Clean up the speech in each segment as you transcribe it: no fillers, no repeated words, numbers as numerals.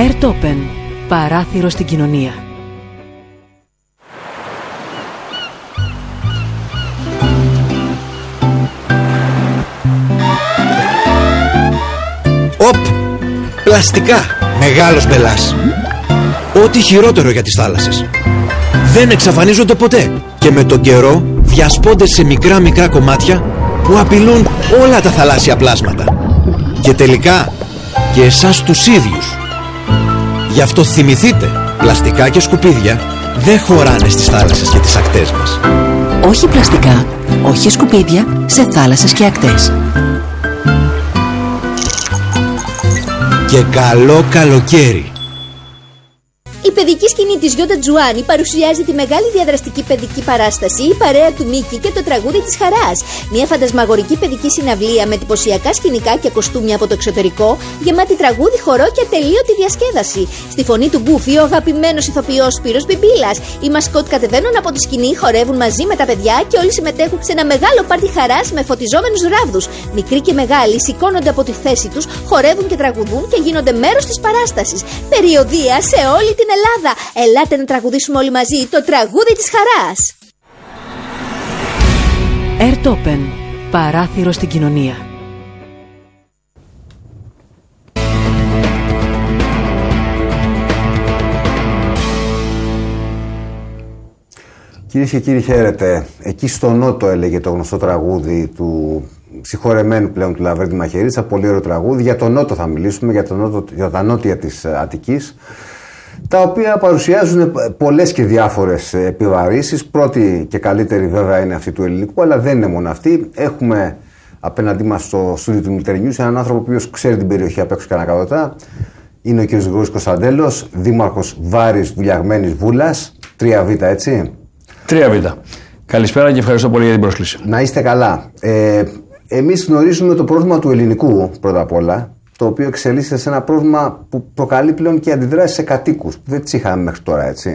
Airtopen. Παράθυρο στην κοινωνία. Οπ! Πλαστικά! Μεγάλος μπελάς. Ό,τι χειρότερο για τις θάλασσες. Δεν εξαφανίζονται ποτέ και με τον καιρό διασπώνται σε μικρά κομμάτια που απειλούν όλα τα θαλάσσια πλάσματα. Και τελικά και εσάς τους ίδιους. Γι' αυτό θυμηθείτε, πλαστικά και σκουπίδια δεν χωράνε στις θάλασσες και τις ακτές μας. Όχι πλαστικά, όχι σκουπίδια σε θάλασσες και ακτές. Και καλό καλοκαίρι. Η παιδική σκηνή της Γιώτα Τζουάνι παρουσιάζει τη μεγάλη διαδραστική παιδική παράσταση «Η παρέα του Μίκη και το τραγούδι της χαράς». Μια φαντασμαγορική παιδική συναυλία με εντυπωσιακά σκηνικά και κοστούμια από το εξωτερικό, γεμάτη τραγούδι, χορό και ατελείωτη διασκέδαση. Στη φωνή του Μπούφι, ο αγαπημένος ηθοποιός Σπύρος Μπιμπίλας. Οι μασκότ κατεβαίνουν από τη σκηνή, χορεύουν μαζί με τα παιδιά και όλοι συμμετέχουν σε ένα μεγάλο πάρτι χαράς με φωτιζόμενους ράβδους. Μικροί και μεγάλοι σηκώνονται από τη θέση τους, χορεύουν και τραγουδούν και γίνονται μέρος της παράστασης. Περιοδεία σε όλη την Ελλάδα. Ελάτε να τραγουδήσουμε όλοι μαζί το τραγούδι της χαράς. Airtopen. Παράθυρο στην κοινωνία. Κυρίες και κύριοι, χαίρετε. Εκεί στο Νότο έλεγε το γνωστό τραγούδι του συγχωρεμένου πλέον του Λαβρέντη Μαχαιρίτσα. Πολύ ωραίο τραγούδι. Για τον Νότο θα μιλήσουμε, για τα νότια της Αττικής, τα οποία παρουσιάζουν πολλές και διάφορες επιβαρύσεις. Πρώτη και καλύτερη βέβαια είναι αυτή του ελληνικού, αλλά δεν είναι μόνο αυτή. Έχουμε απέναντί μας στο στούντιο του Μιλτερνιούς έναν άνθρωπο ο οποίος ξέρει την περιοχή απ' έξω και ανακατοτά. Είναι ο κ. Γρηγόρης Κωνσταντέλος, δήμαρχος Βάρης Βουλιαγμένης Βούλας, 3Β, έτσι. 3Β. Καλησπέρα και ευχαριστώ πολύ για την πρόσκληση. Να είστε καλά. Εμείς γνωρίζουμε το πρόβλημα του ελληνικού πρώτα απ' όλα, το οποίο εξελίσσεται σε ένα πρόβλημα που προκαλεί πλέον και αντιδράσεις σε κατοίκους που δεν τις είχαμε μέχρι τώρα, έτσι.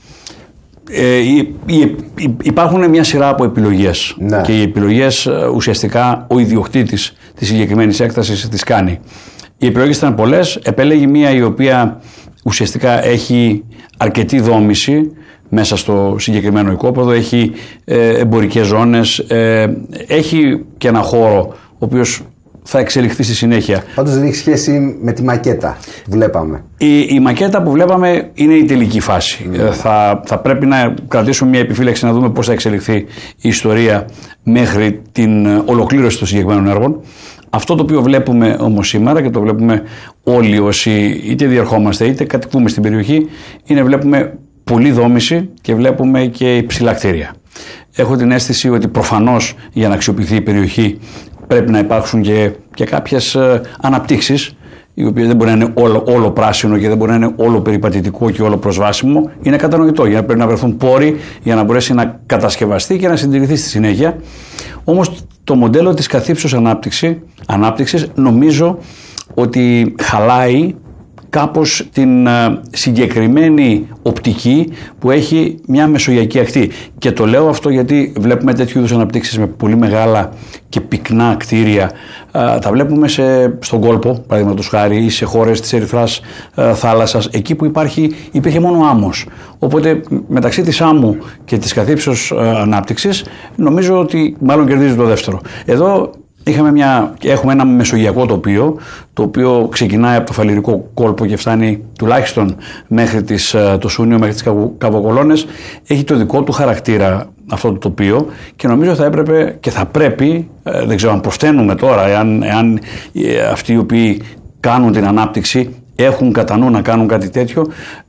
Υπάρχουν μια σειρά από επιλογές, ναι. Και οι επιλογές ουσιαστικά ο ιδιοκτήτης της συγκεκριμένης έκτασης τις κάνει. Οι επιλογές ήταν πολλές, επέλεγε μια η οποία ουσιαστικά έχει αρκετή δόμηση μέσα στο συγκεκριμένο οικόπεδο, έχει εμπορικές ζώνες, έχει και ένα χώρο ο οποίος θα εξελιχθεί στη συνέχεια. Πάντως δεν έχει σχέση με τη μακέτα που βλέπαμε. Η μακέτα που βλέπαμε είναι η τελική φάση. Θα πρέπει να κρατήσουμε μια επιφύλαξη να δούμε πώς θα εξελιχθεί η ιστορία μέχρι την ολοκλήρωση των συγκεκριμένων έργων. Αυτό το οποίο βλέπουμε όμως σήμερα και το βλέπουμε όλοι όσοι είτε διερχόμαστε είτε κατοικούμε στην περιοχή, είναι βλέπουμε πολλή δόμηση και βλέπουμε και υψηλά κτίρια. Έχω την αίσθηση ότι προφανώς για να αξιοποιηθεί η περιοχή πρέπει να υπάρξουν και κάποιες αναπτύξεις, οι οποίες δεν μπορεί να είναι όλο πράσινο και δεν μπορεί να είναι όλο περιπατητικό και όλο προσβάσιμο. Είναι κατανοητό, γιατί πρέπει να βρεθούν πόροι για να μπορέσει να κατασκευαστεί και να συντηρηθεί στη συνέχεια. Όμως το μοντέλο της καθήψεως ανάπτυξης νομίζω ότι χαλάει κάπως την συγκεκριμένη οπτική που έχει μια μεσογειακή ακτή. Και το λέω αυτό γιατί βλέπουμε τέτοιου είδους αναπτύξεις με πολύ μεγάλα και πυκνά κτίρια. Τα βλέπουμε στον κόλπο, παραδείγματος χάρη, ή σε χώρες της Ερυθράς θάλασσας, εκεί που υπήρχε μόνο άμμος. Οπότε μεταξύ της άμμου και της καθήψεως ανάπτυξης νομίζω ότι μάλλον κερδίζει το δεύτερο. Εδώ έχουμε ένα μεσογειακό τοπίο, το οποίο ξεκινάει από το Φαλιρικό κόλπο και φτάνει τουλάχιστον μέχρι το Σούνιο, μέχρι τις Καβοκολώνες. Έχει το δικό του χαρακτήρα αυτό το τοπίο και νομίζω θα έπρεπε και θα πρέπει, δεν ξέρω αν προφταίνουμε τώρα, εάν αυτοί οι οποίοι κάνουν την ανάπτυξη έχουν κατά νου να κάνουν κάτι τέτοιο,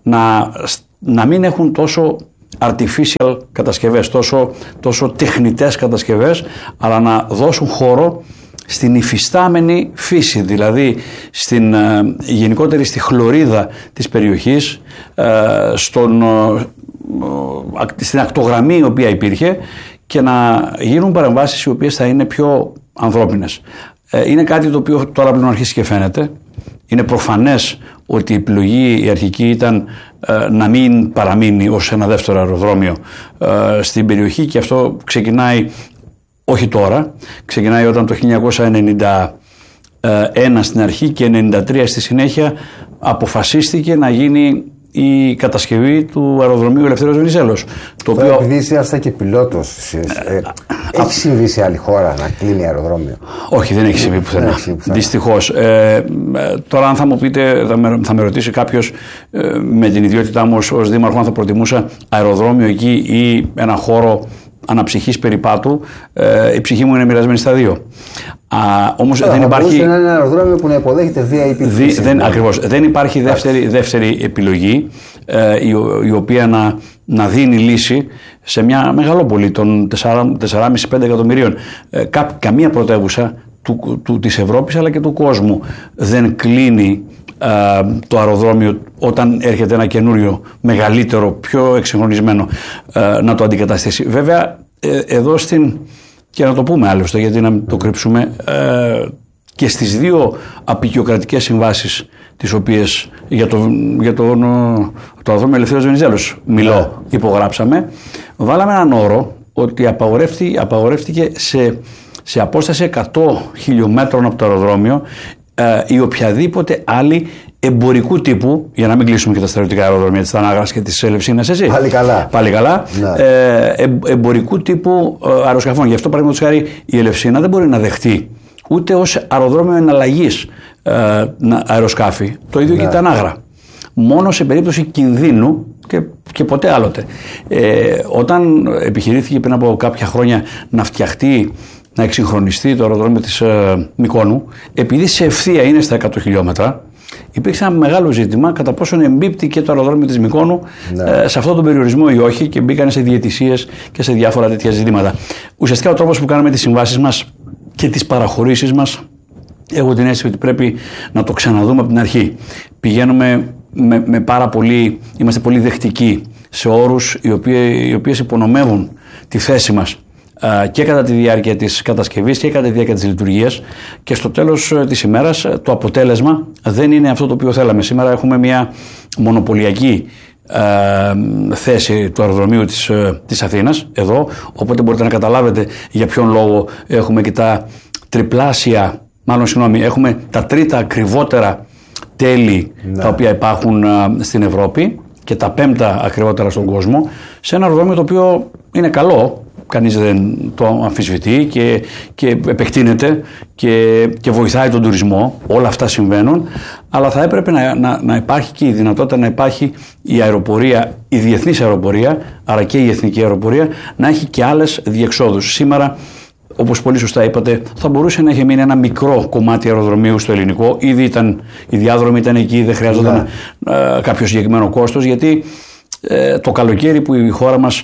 να μην έχουν τόσο artificial κατασκευές, τόσο τεχνητές κατασκευές, αλλά να δώσουν χώρο στην υφιστάμενη φύση, δηλαδή γενικότερη στη χλωρίδα της περιοχής, στην ακτογραμμή η οποία υπήρχε, και να γίνουν παρεμβάσεις οι οποίες θα είναι πιο ανθρώπινες. Είναι κάτι το οποίο τώρα πλέον αρχίσει και φαίνεται. Είναι προφανές ότι η επιλογή η αρχική ήταν να μην παραμείνει ως ένα δεύτερο αεροδρόμιο στην περιοχή, και αυτό ξεκινάει όχι τώρα, ξεκινάει όταν το 1 στην αρχή και 93 στη συνέχεια αποφασίστηκε να γίνει η κατασκευή του αεροδρομίου Ελευθέριος Βενιζέλος. Επειδή είσαι και πιλότος, έχει συμβεί σε άλλη χώρα να κλείνει αεροδρόμιο? Όχι, δεν έχει συμβεί πουθενά. Δυστυχώς. Τώρα, αν θα μου πείτε, θα με ρωτήσει κάποιος με την ιδιότητά μου ως δήμαρχο, αν θα προτιμούσα αεροδρόμιο εκεί ή ένα χώρο αναψυχής περιπάτου, η ψυχή μου είναι μοιρασμένη στα δύο. Όμως δεν υπάρχει. Είναι ένα αεροδρόμιο που να υποδέχεται VIP. Ακριβώς. Δεν υπάρχει δεύτερη επιλογή η οποία να δίνει λύση σε μια μεγαλόπολη των 4,5-5 εκατομμυρίων. Καμία πρωτεύουσα της Ευρώπης αλλά και του κόσμου δεν κλείνει το αεροδρόμιο όταν έρχεται ένα καινούριο, μεγαλύτερο, πιο εξυγχρονισμένο να το αντικαταστήσει. Βέβαια, εδώ και να το πούμε άλλωστε, γιατί να μην το κρύψουμε, και στις δύο απεικιοκρατικές συμβάσεις τις οποίες για το αεροδρόμιο Ελευθέριος Βενιζέλος υπογράψαμε, βάλαμε έναν όρο ότι απαγορεύτηκε σε απόσταση 100 χιλιόμετρων από το αεροδρόμιο ή οποιαδήποτε άλλη εμπορικού τύπου, για να μην κλείσουμε και τα στερεωτικά αεροδρόμια της Θανάγρας και της Ελευσίνας, έτσι. Πάλι καλά. Ναι. Εμπορικού τύπου αεροσκαφών. Γι' αυτό, παραδείγματος χάρη, η Ελευσίνα δεν μπορεί να δεχτεί ούτε ως αεροδρόμιο εναλλαγής αεροσκάφη. Το ίδιο και η Τανάγρα. Μόνο σε περίπτωση κινδύνου και ποτέ άλλοτε. Όταν επιχειρήθηκε πριν από κάποια χρόνια να φτιαχτεί, να εξυγχρονιστεί το αεροδρόμιο της Μυκόνου, επειδή σε ευθεία είναι στα 100 χιλιόμετρα, υπήρξε ένα μεγάλο ζήτημα κατά πόσον εμπίπτει και το αεροδρόμιο της Μυκόνου σε αυτόν τον περιορισμό ή όχι, και μπήκαν σε διαιτησίες και σε διάφορα τέτοια ζητήματα. Ουσιαστικά ο τρόπος που κάναμε τις συμβάσεις μας και τις παραχωρήσεις μας, έχω την αίσθηση ότι πρέπει να το ξαναδούμε από την αρχή. Πηγαίνουμε με πάρα πολύ, είμαστε πολύ δεκτικοί σε όρους οι οποίες υπονομεύουν τη θέση μας και κατά τη διάρκεια της κατασκευής και κατά τη διάρκεια της λειτουργίας, και στο τέλος της ημέρας το αποτέλεσμα δεν είναι αυτό το οποίο θέλαμε. Σήμερα έχουμε μια μονοπωλιακή θέση του αεροδρομίου της Αθήνας εδώ, οπότε μπορείτε να καταλάβετε για ποιον λόγο έχουμε και τα έχουμε τα τρίτα ακριβότερα τέλη τα οποία υπάρχουν στην Ευρώπη και τα 5τα ακριβότερα στον κόσμο, σε ένα αεροδρόμιο το οποίο είναι καλό. Κανείς δεν το αμφισβητεί και επεκτείνεται και βοηθάει τον τουρισμό. Όλα αυτά συμβαίνουν, αλλά θα έπρεπε να υπάρχει και η δυνατότητα να υπάρχει η αεροπορία, η διεθνής αεροπορία, αλλά και η εθνική αεροπορία, να έχει και άλλες διεξόδους. Σήμερα, όπως πολύ σωστά είπατε, θα μπορούσε να έχει μείνει ένα μικρό κομμάτι αεροδρομίου στο ελληνικό. Ήδη οι διάδρομοι ήταν εκεί, δεν χρειάζονταν κάποιο συγκεκριμένο κόστος, γιατί το καλοκαίρι που η χώρα μας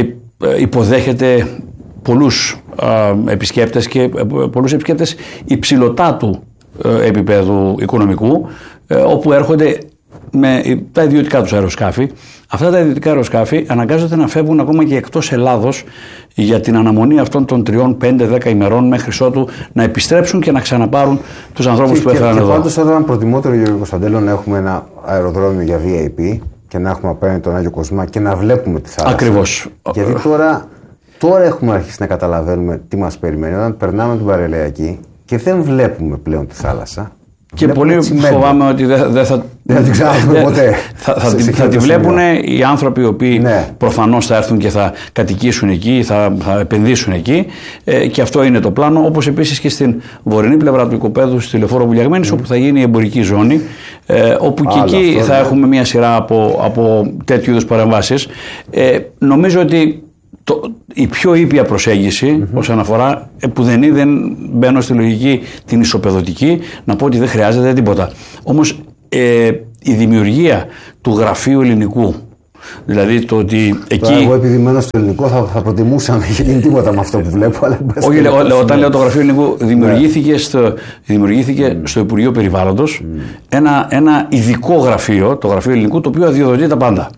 υποδέχεται πολλούς επισκέπτες και πολλούς επισκέπτες υψηλωτάτου επίπεδου οικονομικού, όπου έρχονται με τα ιδιωτικά τους αεροσκάφη. Αυτά τα ιδιωτικά αεροσκάφη αναγκάζονται να φεύγουν ακόμα και εκτός Ελλάδος για την αναμονή αυτών των 3, 5, 10 ημερών, μέχρι ότου να επιστρέψουν και να ξαναπάρουν τους ανθρώπους που έφεραν εδώ. Και πάντως θα ήταν προτιμότερο, Γιώργο Κωνσταντέλο, να έχουμε ένα αεροδρόμιο για VIP και να έχουμε απέναντι τον Άγιο Κοσμά και να βλέπουμε τη θάλασσα. Ακριβώς. Γιατί τώρα έχουμε αρχίσει να καταλαβαίνουμε τι μας περιμένει όταν περνάμε την παραλιακή και δεν βλέπουμε πλέον τη θάλασσα. Και πολύ φοβάμαι ότι δεν θα την ξαναδούμε ποτέ. Θα τη βλέπουν οι άνθρωποι οι οποίοι προφανώς θα έρθουν και θα κατοικήσουν εκεί, θα επενδύσουν εκεί, και αυτό είναι το πλάνο. Όπως επίσης και στην βορεινή πλευρά του οικοπαίδου, στη Λεωφόρο Βουλιαγμένης, όπου θα γίνει η εμπορική ζώνη, όπου και εκεί θα έχουμε μια σειρά από τέτοιου είδους παρεμβάσεις. Νομίζω ότι η πιο ήπια προσέγγιση όσον αφορά, που δεν μπαίνω στη λογική την ισοπεδωτική, να πω ότι δεν χρειάζεται τίποτα. Όμως η δημιουργία του γραφείου ελληνικού, δηλαδή το ότι εκεί. Εγώ επειδή μένω στο ελληνικό θα προτιμούσα να μην γίνει τίποτα με αυτό που βλέπω. Αλλά όχι, όταν λέω το γραφείο ελληνικού, δημιουργήθηκε στο Υπουργείο Περιβάλλοντος ένα ειδικό γραφείο, το γραφείο ελληνικού, το οποίο αδειοδοτεί τα πάντα.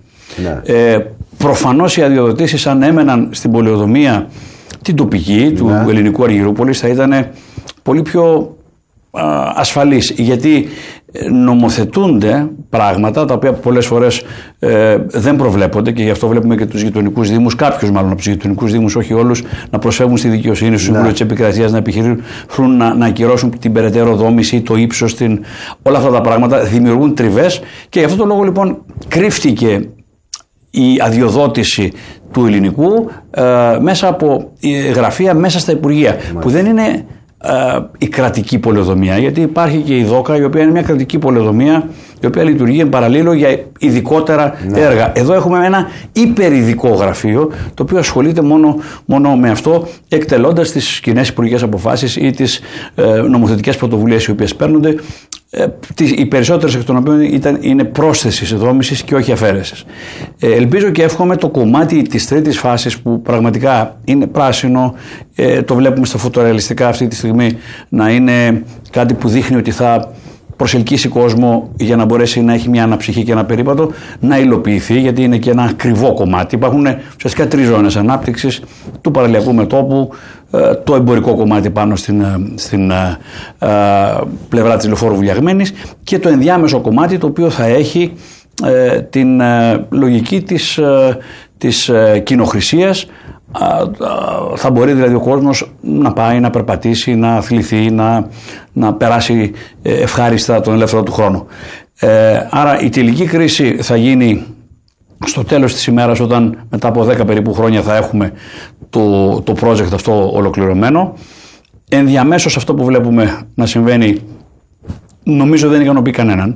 Προφανώς οι αδειοδοτήσεις, αν έμεναν στην πολεοδομία την τοπική του ελληνικού Αργυρούπολης, θα ήταν πολύ πιο ασφαλής, γιατί νομοθετούνται πράγματα τα οποία πολλές φορές δεν προβλέπονται, και γι' αυτό βλέπουμε και τους γειτονικούς δήμους, κάποιους μάλλον από τους γειτονικούς δήμους, όχι όλους, να προσφεύγουν στη δικαιοσύνη, στο Συμβούλιο της Επικρατείας, να επιχειρούν να ακυρώσουν την περαιτέρω δόμηση, το ύψος, όλα αυτά τα πράγματα δημιουργούν τριβές, και γι' αυτό το λόγο λοιπόν κρύφτηκε η αδειοδότηση του ελληνικού μέσα από γραφεία μέσα στα Υπουργεία, που δεν είναι η κρατική πολεοδομία, γιατί υπάρχει και η ΔΟΚΑ, η οποία είναι μια κρατική πολεοδομία, η οποία λειτουργεί εν παραλλήλω για ειδικότερα έργα. Εδώ έχουμε ένα υπερειδικό γραφείο, το οποίο ασχολείται μόνο με αυτό, εκτελώντας τις κοινές υπουργικές αποφάσεις ή τις νομοθετικές πρωτοβουλίες οι οποίες παίρνονται, οι περισσότερες εκ των οποίων είναι πρόσθεσης δόμησης και όχι αφαίρεσης. Ελπίζω και εύχομαι το κομμάτι της τρίτης φάσης, που πραγματικά είναι πράσινο, το βλέπουμε στα φωτορεαλιστικά αυτή τη στιγμή, να είναι κάτι που δείχνει ότι θα προσελκύσει κόσμο για να μπορέσει να έχει μια αναψυχή και ένα περίπατο, να υλοποιηθεί, γιατί είναι και ένα ακριβό κομμάτι. Υπάρχουν ουσιαστικά 3 ζώνες ανάπτυξης: του παραλιακού μετώπου, το εμπορικό κομμάτι πάνω στην πλευρά της Λεωφόρου Βουλιαγμένης, και το ενδιάμεσο κομμάτι, το οποίο θα έχει την λογική της κοινοχρησίας. Θα μπορεί δηλαδή ο κόσμος να πάει, να περπατήσει, να αθληθεί, να περάσει ευχάριστα τον ελεύθερο του χρόνο. Άρα η τελική κρίση θα γίνει στο τέλος της ημέρας, όταν μετά από 10 περίπου χρόνια θα έχουμε το project αυτό ολοκληρωμένο. Ενδιαμέσως αυτό που βλέπουμε να συμβαίνει νομίζω δεν ικανοποιεί κανέναν.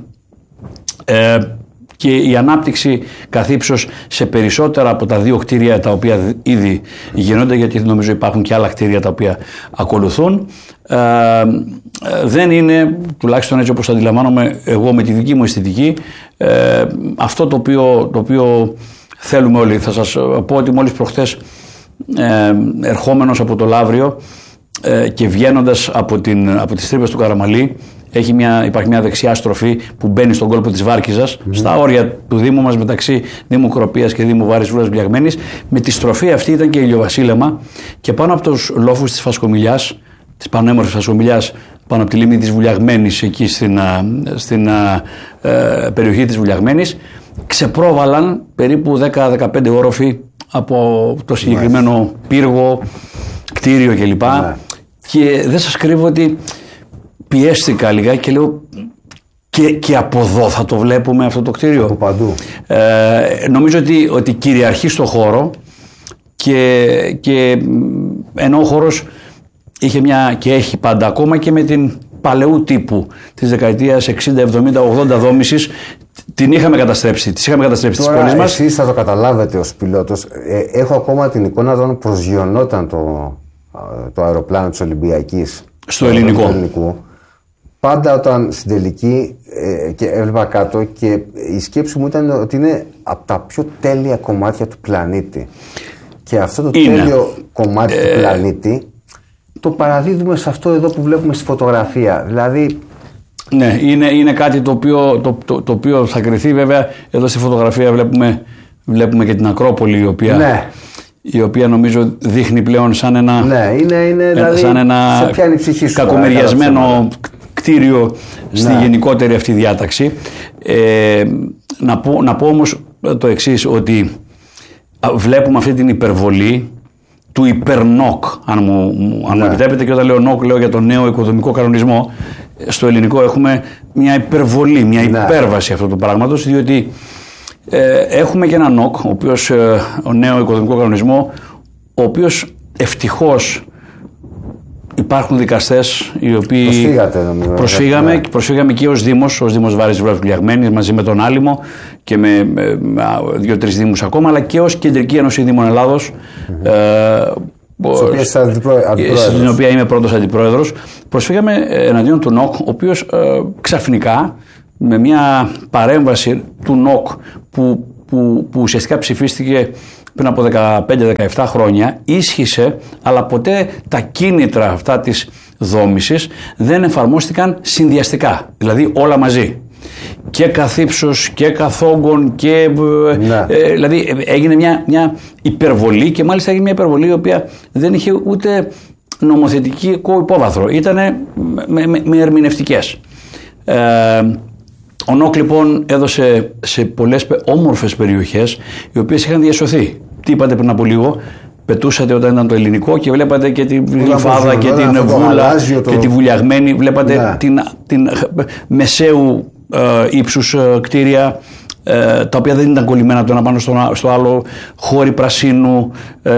Και η ανάπτυξη καθ' ύψος σε περισσότερα από τα 2 κτίρια τα οποία ήδη γίνονται, γιατί νομίζω υπάρχουν και άλλα κτίρια τα οποία ακολουθούν, δεν είναι, τουλάχιστον έτσι όπως το αντιλαμβάνομαι εγώ με τη δική μου αισθητική, αυτό το οποίο θέλουμε όλοι. Θα σας πω ότι μόλις προχθές, ερχόμενος από το Λαύριο και βγαίνοντας από τις τρύπες του Καραμαλή, υπάρχει μια δεξιά στροφή που μπαίνει στον κόλπο της Βάρκιζας, στα όρια του Δήμου μας, μεταξύ Δήμου Κροπίας και Δήμου Βάρης Βούλας Βουλιαγμένης. Με τη στροφή αυτή ήταν και ηλιοβασίλεμα, και πάνω από τους λόφους της Φασκομηλιάς, της πανέμορφης Φασκομηλιάς, πάνω από τη λίμνη της Βουλιαγμένης, εκεί στην περιοχή της Βουλιαγμένης, ξεπρόβαλαν περίπου 10-15 όροφοι από το συγκεκριμένο πύργο, κτίριο κλπ. Και δεν σας κρύβω ότι πιέστηκα λιγάκι και λέω, και από εδώ θα το βλέπουμε αυτό το κτίριο. Από παντού. Νομίζω ότι κυριαρχεί στο χώρο, και ενώ ο χώρος είχε και έχει πάντα, ακόμα και με την παλαιού τύπου της δεκαετίας 60, 70, 80 δόμησης, τις είχαμε καταστρέψει τις πόλεις μας. Εσείς θα το καταλάβετε ως πιλότος. Έχω ακόμα την εικόνα όταν προσγειωνόταν το αεροπλάνο της Ολυμπιακής στο ελληνικό. Πάντα όταν στην τελική και έβλεπα κάτω, και η σκέψη μου ήταν ότι είναι από τα πιο τέλεια κομμάτια του πλανήτη. Και αυτό το τέλειο κομμάτι του πλανήτη το παραδίδουμε σε αυτό εδώ που βλέπουμε στη φωτογραφία. Δηλαδή... Ναι, είναι κάτι το οποίο θα κρυθεί. Βέβαια, εδώ στη φωτογραφία βλέπουμε και την Ακρόπολη, η οποία νομίζω δείχνει πλέον σαν ένα, δηλαδή, σαν ένα κακομεριασμένο κτίριο στη γενικότερη αυτή διάταξη. Να πω όμως το εξής, ότι βλέπουμε αυτή την υπερβολή του υπερνόκ, αν μου επιτρέπετε, και όταν λέω νόκ λέω για τον νέο οικοδομικό κανονισμό. Στο ελληνικό έχουμε μια υπερβολή, μια υπέρβαση αυτού του πράγματος, διότι έχουμε και ένα νόκ, ο νέο οικοδομικό κανονισμό, ο οποίος ευτυχώς υπάρχουν δικαστές οι οποίοι προσφύγαμε και ως Δήμος Βάρης Βούλας Βουλιαγμένης, μαζί με τον Άλυμο και με 2-3 δήμους ακόμα, αλλά και ως Κεντρική Ένωση Δήμων Ελλάδος, στην οποία είμαι πρώτος αντιπρόεδρος. Προσφύγαμε εναντίον του ΝΟΚ, ο οποίος ξαφνικά, με μια παρέμβαση του ΝΟΚ που ουσιαστικά ψηφίστηκε πριν από 15-17 χρόνια, ίσχυσε, αλλά ποτέ τα κίνητρα αυτά της δόμησης δεν εφαρμόστηκαν συνδυαστικά, δηλαδή όλα μαζί. Και καθ' ύψος και καθ' όγκων και δηλαδή έγινε μια υπερβολή, και μάλιστα έγινε μια υπερβολή η οποία δεν είχε ούτε νομοθετικό υπόβαθρο, ήταν με ερμηνευτικές. Ο ΝΟΚ λοιπόν έδωσε σε πολλές όμορφες περιοχές οι οποίες είχαν διασωθεί. Τι είπατε πριν από λίγο? Πετούσατε όταν ήταν το ελληνικό και βλέπατε και τη γλυφάδα και την βούλα και τη βουλιαγμένη. Βλέπατε την μεσαίου ύψους κτίρια, τα οποία δεν ήταν κολλημένα το ένα πάνω στο άλλο, χώροι πρασίνου,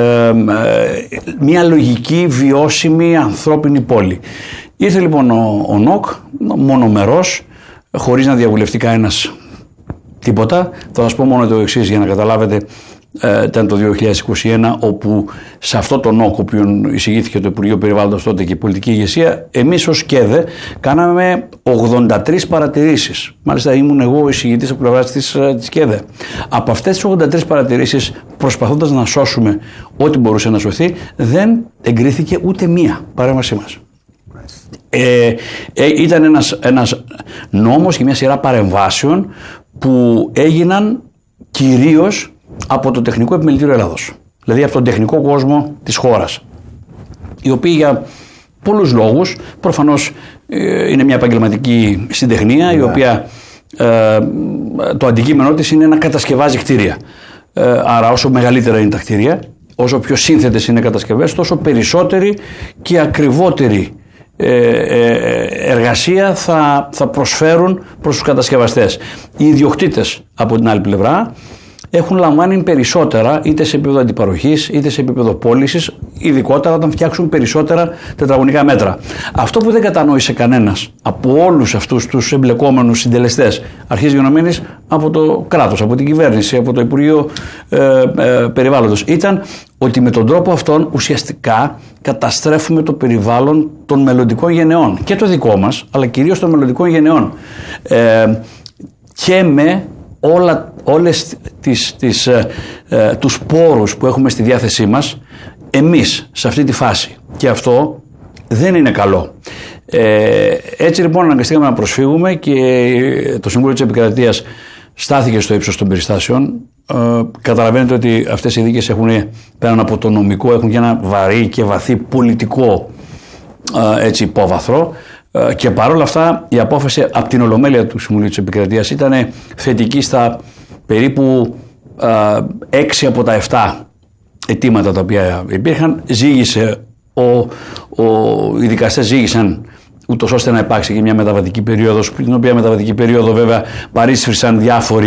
μια λογική, βιώσιμη, ανθρώπινη πόλη. Ήρθε λοιπόν ο ΝΟΚ μονομερός, χωρίς να διαβουλευτεί κανένας τίποτα. Θα σας πω μόνο το εξής για να καταλάβετε. Ήταν το 2021, όπου σε αυτό το ΝΟΚ, ο οποίο εισηγήθηκε το Υπουργείο Περιβάλλοντος τότε και η πολιτική ηγεσία, εμείς ως ΚΕΔΕ κάναμε 83 παρατηρήσεις. Μάλιστα ήμουν εγώ ο εισηγητής από πλευράς της ΚΕΔΕ. Από αυτές τις 83 παρατηρήσεις, προσπαθώντας να σώσουμε ό,τι μπορούσε να σωθεί, δεν εγκρίθηκε ούτε μία παρέμβασή μας. Ήταν ένας νόμος και μια σειρά παρεμβάσεων που έγιναν κυρίως από το Τεχνικό Επιμελητήριο Ελλάδος, δηλαδή από τον τεχνικό κόσμο της χώρας, οι οποίοι για πολλούς λόγους, προφανώς είναι μια επαγγελματική συντεχνία, η οποία το αντικείμενό της είναι να κατασκευάζει κτίρια. Άρα όσο μεγαλύτερα είναι τα κτίρια, όσο πιο σύνθετες είναι οι κατασκευές, τόσο περισσότερη και ακριβότερη εργασία θα προσφέρουν προς τους κατασκευαστές. Οι ιδιοκτήτες από την άλλη πλευρά έχουν λαμβάνει περισσότερα, είτε σε επίπεδο αντιπαροχής είτε σε επίπεδο πώλησης, ειδικότερα όταν φτιάξουν περισσότερα τετραγωνικά μέτρα. Αυτό που δεν κατανόησε κανένας από όλους αυτούς τους εμπλεκόμενους συντελεστές, αρχής γενομένης από το κράτος, από την κυβέρνηση, από το Υπουργείο Περιβάλλοντος, ήταν ότι με τον τρόπο αυτόν ουσιαστικά καταστρέφουμε το περιβάλλον των μελλοντικών γενεών, και το δικό μας, αλλά κυρίως των μελλοντικών γενεών, και με όλες τους πόρους που έχουμε στη διάθεσή μας εμείς σε αυτή τη φάση, και αυτό δεν είναι καλό. Έτσι λοιπόν αναγκαστήκαμε να προσφύγουμε και το Συμβούλιο της Επικρατείας στάθηκε στο ύψος των περιστάσεων. Καταλαβαίνετε ότι αυτές οι δίκες έχουν, πέραν από το νομικό, έχουν και ένα βαρύ και βαθύ πολιτικό υπόβαθρο. Και παρόλα αυτά η απόφαση από την Ολομέλεια του Συμβουλίου της Επικρατείας ήταν θετική στα περίπου 6 από τα 7 αιτήματα τα οποία υπήρχαν. Οι δικαστές ζήγησαν ούτως ώστε να υπάρξει και μια μεταβατική περίοδος, την οποία μεταβατική περίοδο βέβαια παρίσφρησαν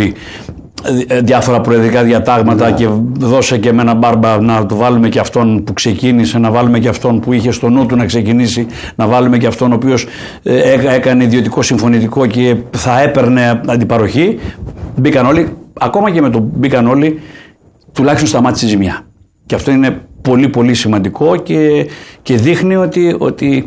διάφορα προεδρικά διατάγματα, και δώσε και με ένα μπάρμπα να του βάλουμε και αυτόν που ξεκίνησε, να βάλουμε και αυτόν που είχε στο νου του να ξεκινήσει, να βάλουμε και αυτόν ο οποίος έκανε ιδιωτικό συμφωνητικό και θα έπαιρνε αντιπαροχή. Μπήκαν όλοι, ακόμα και με το μπήκαν όλοι, τουλάχιστον σταμάτησε η ζημιά. Και αυτό είναι πολύ πολύ σημαντικό και δείχνει ότι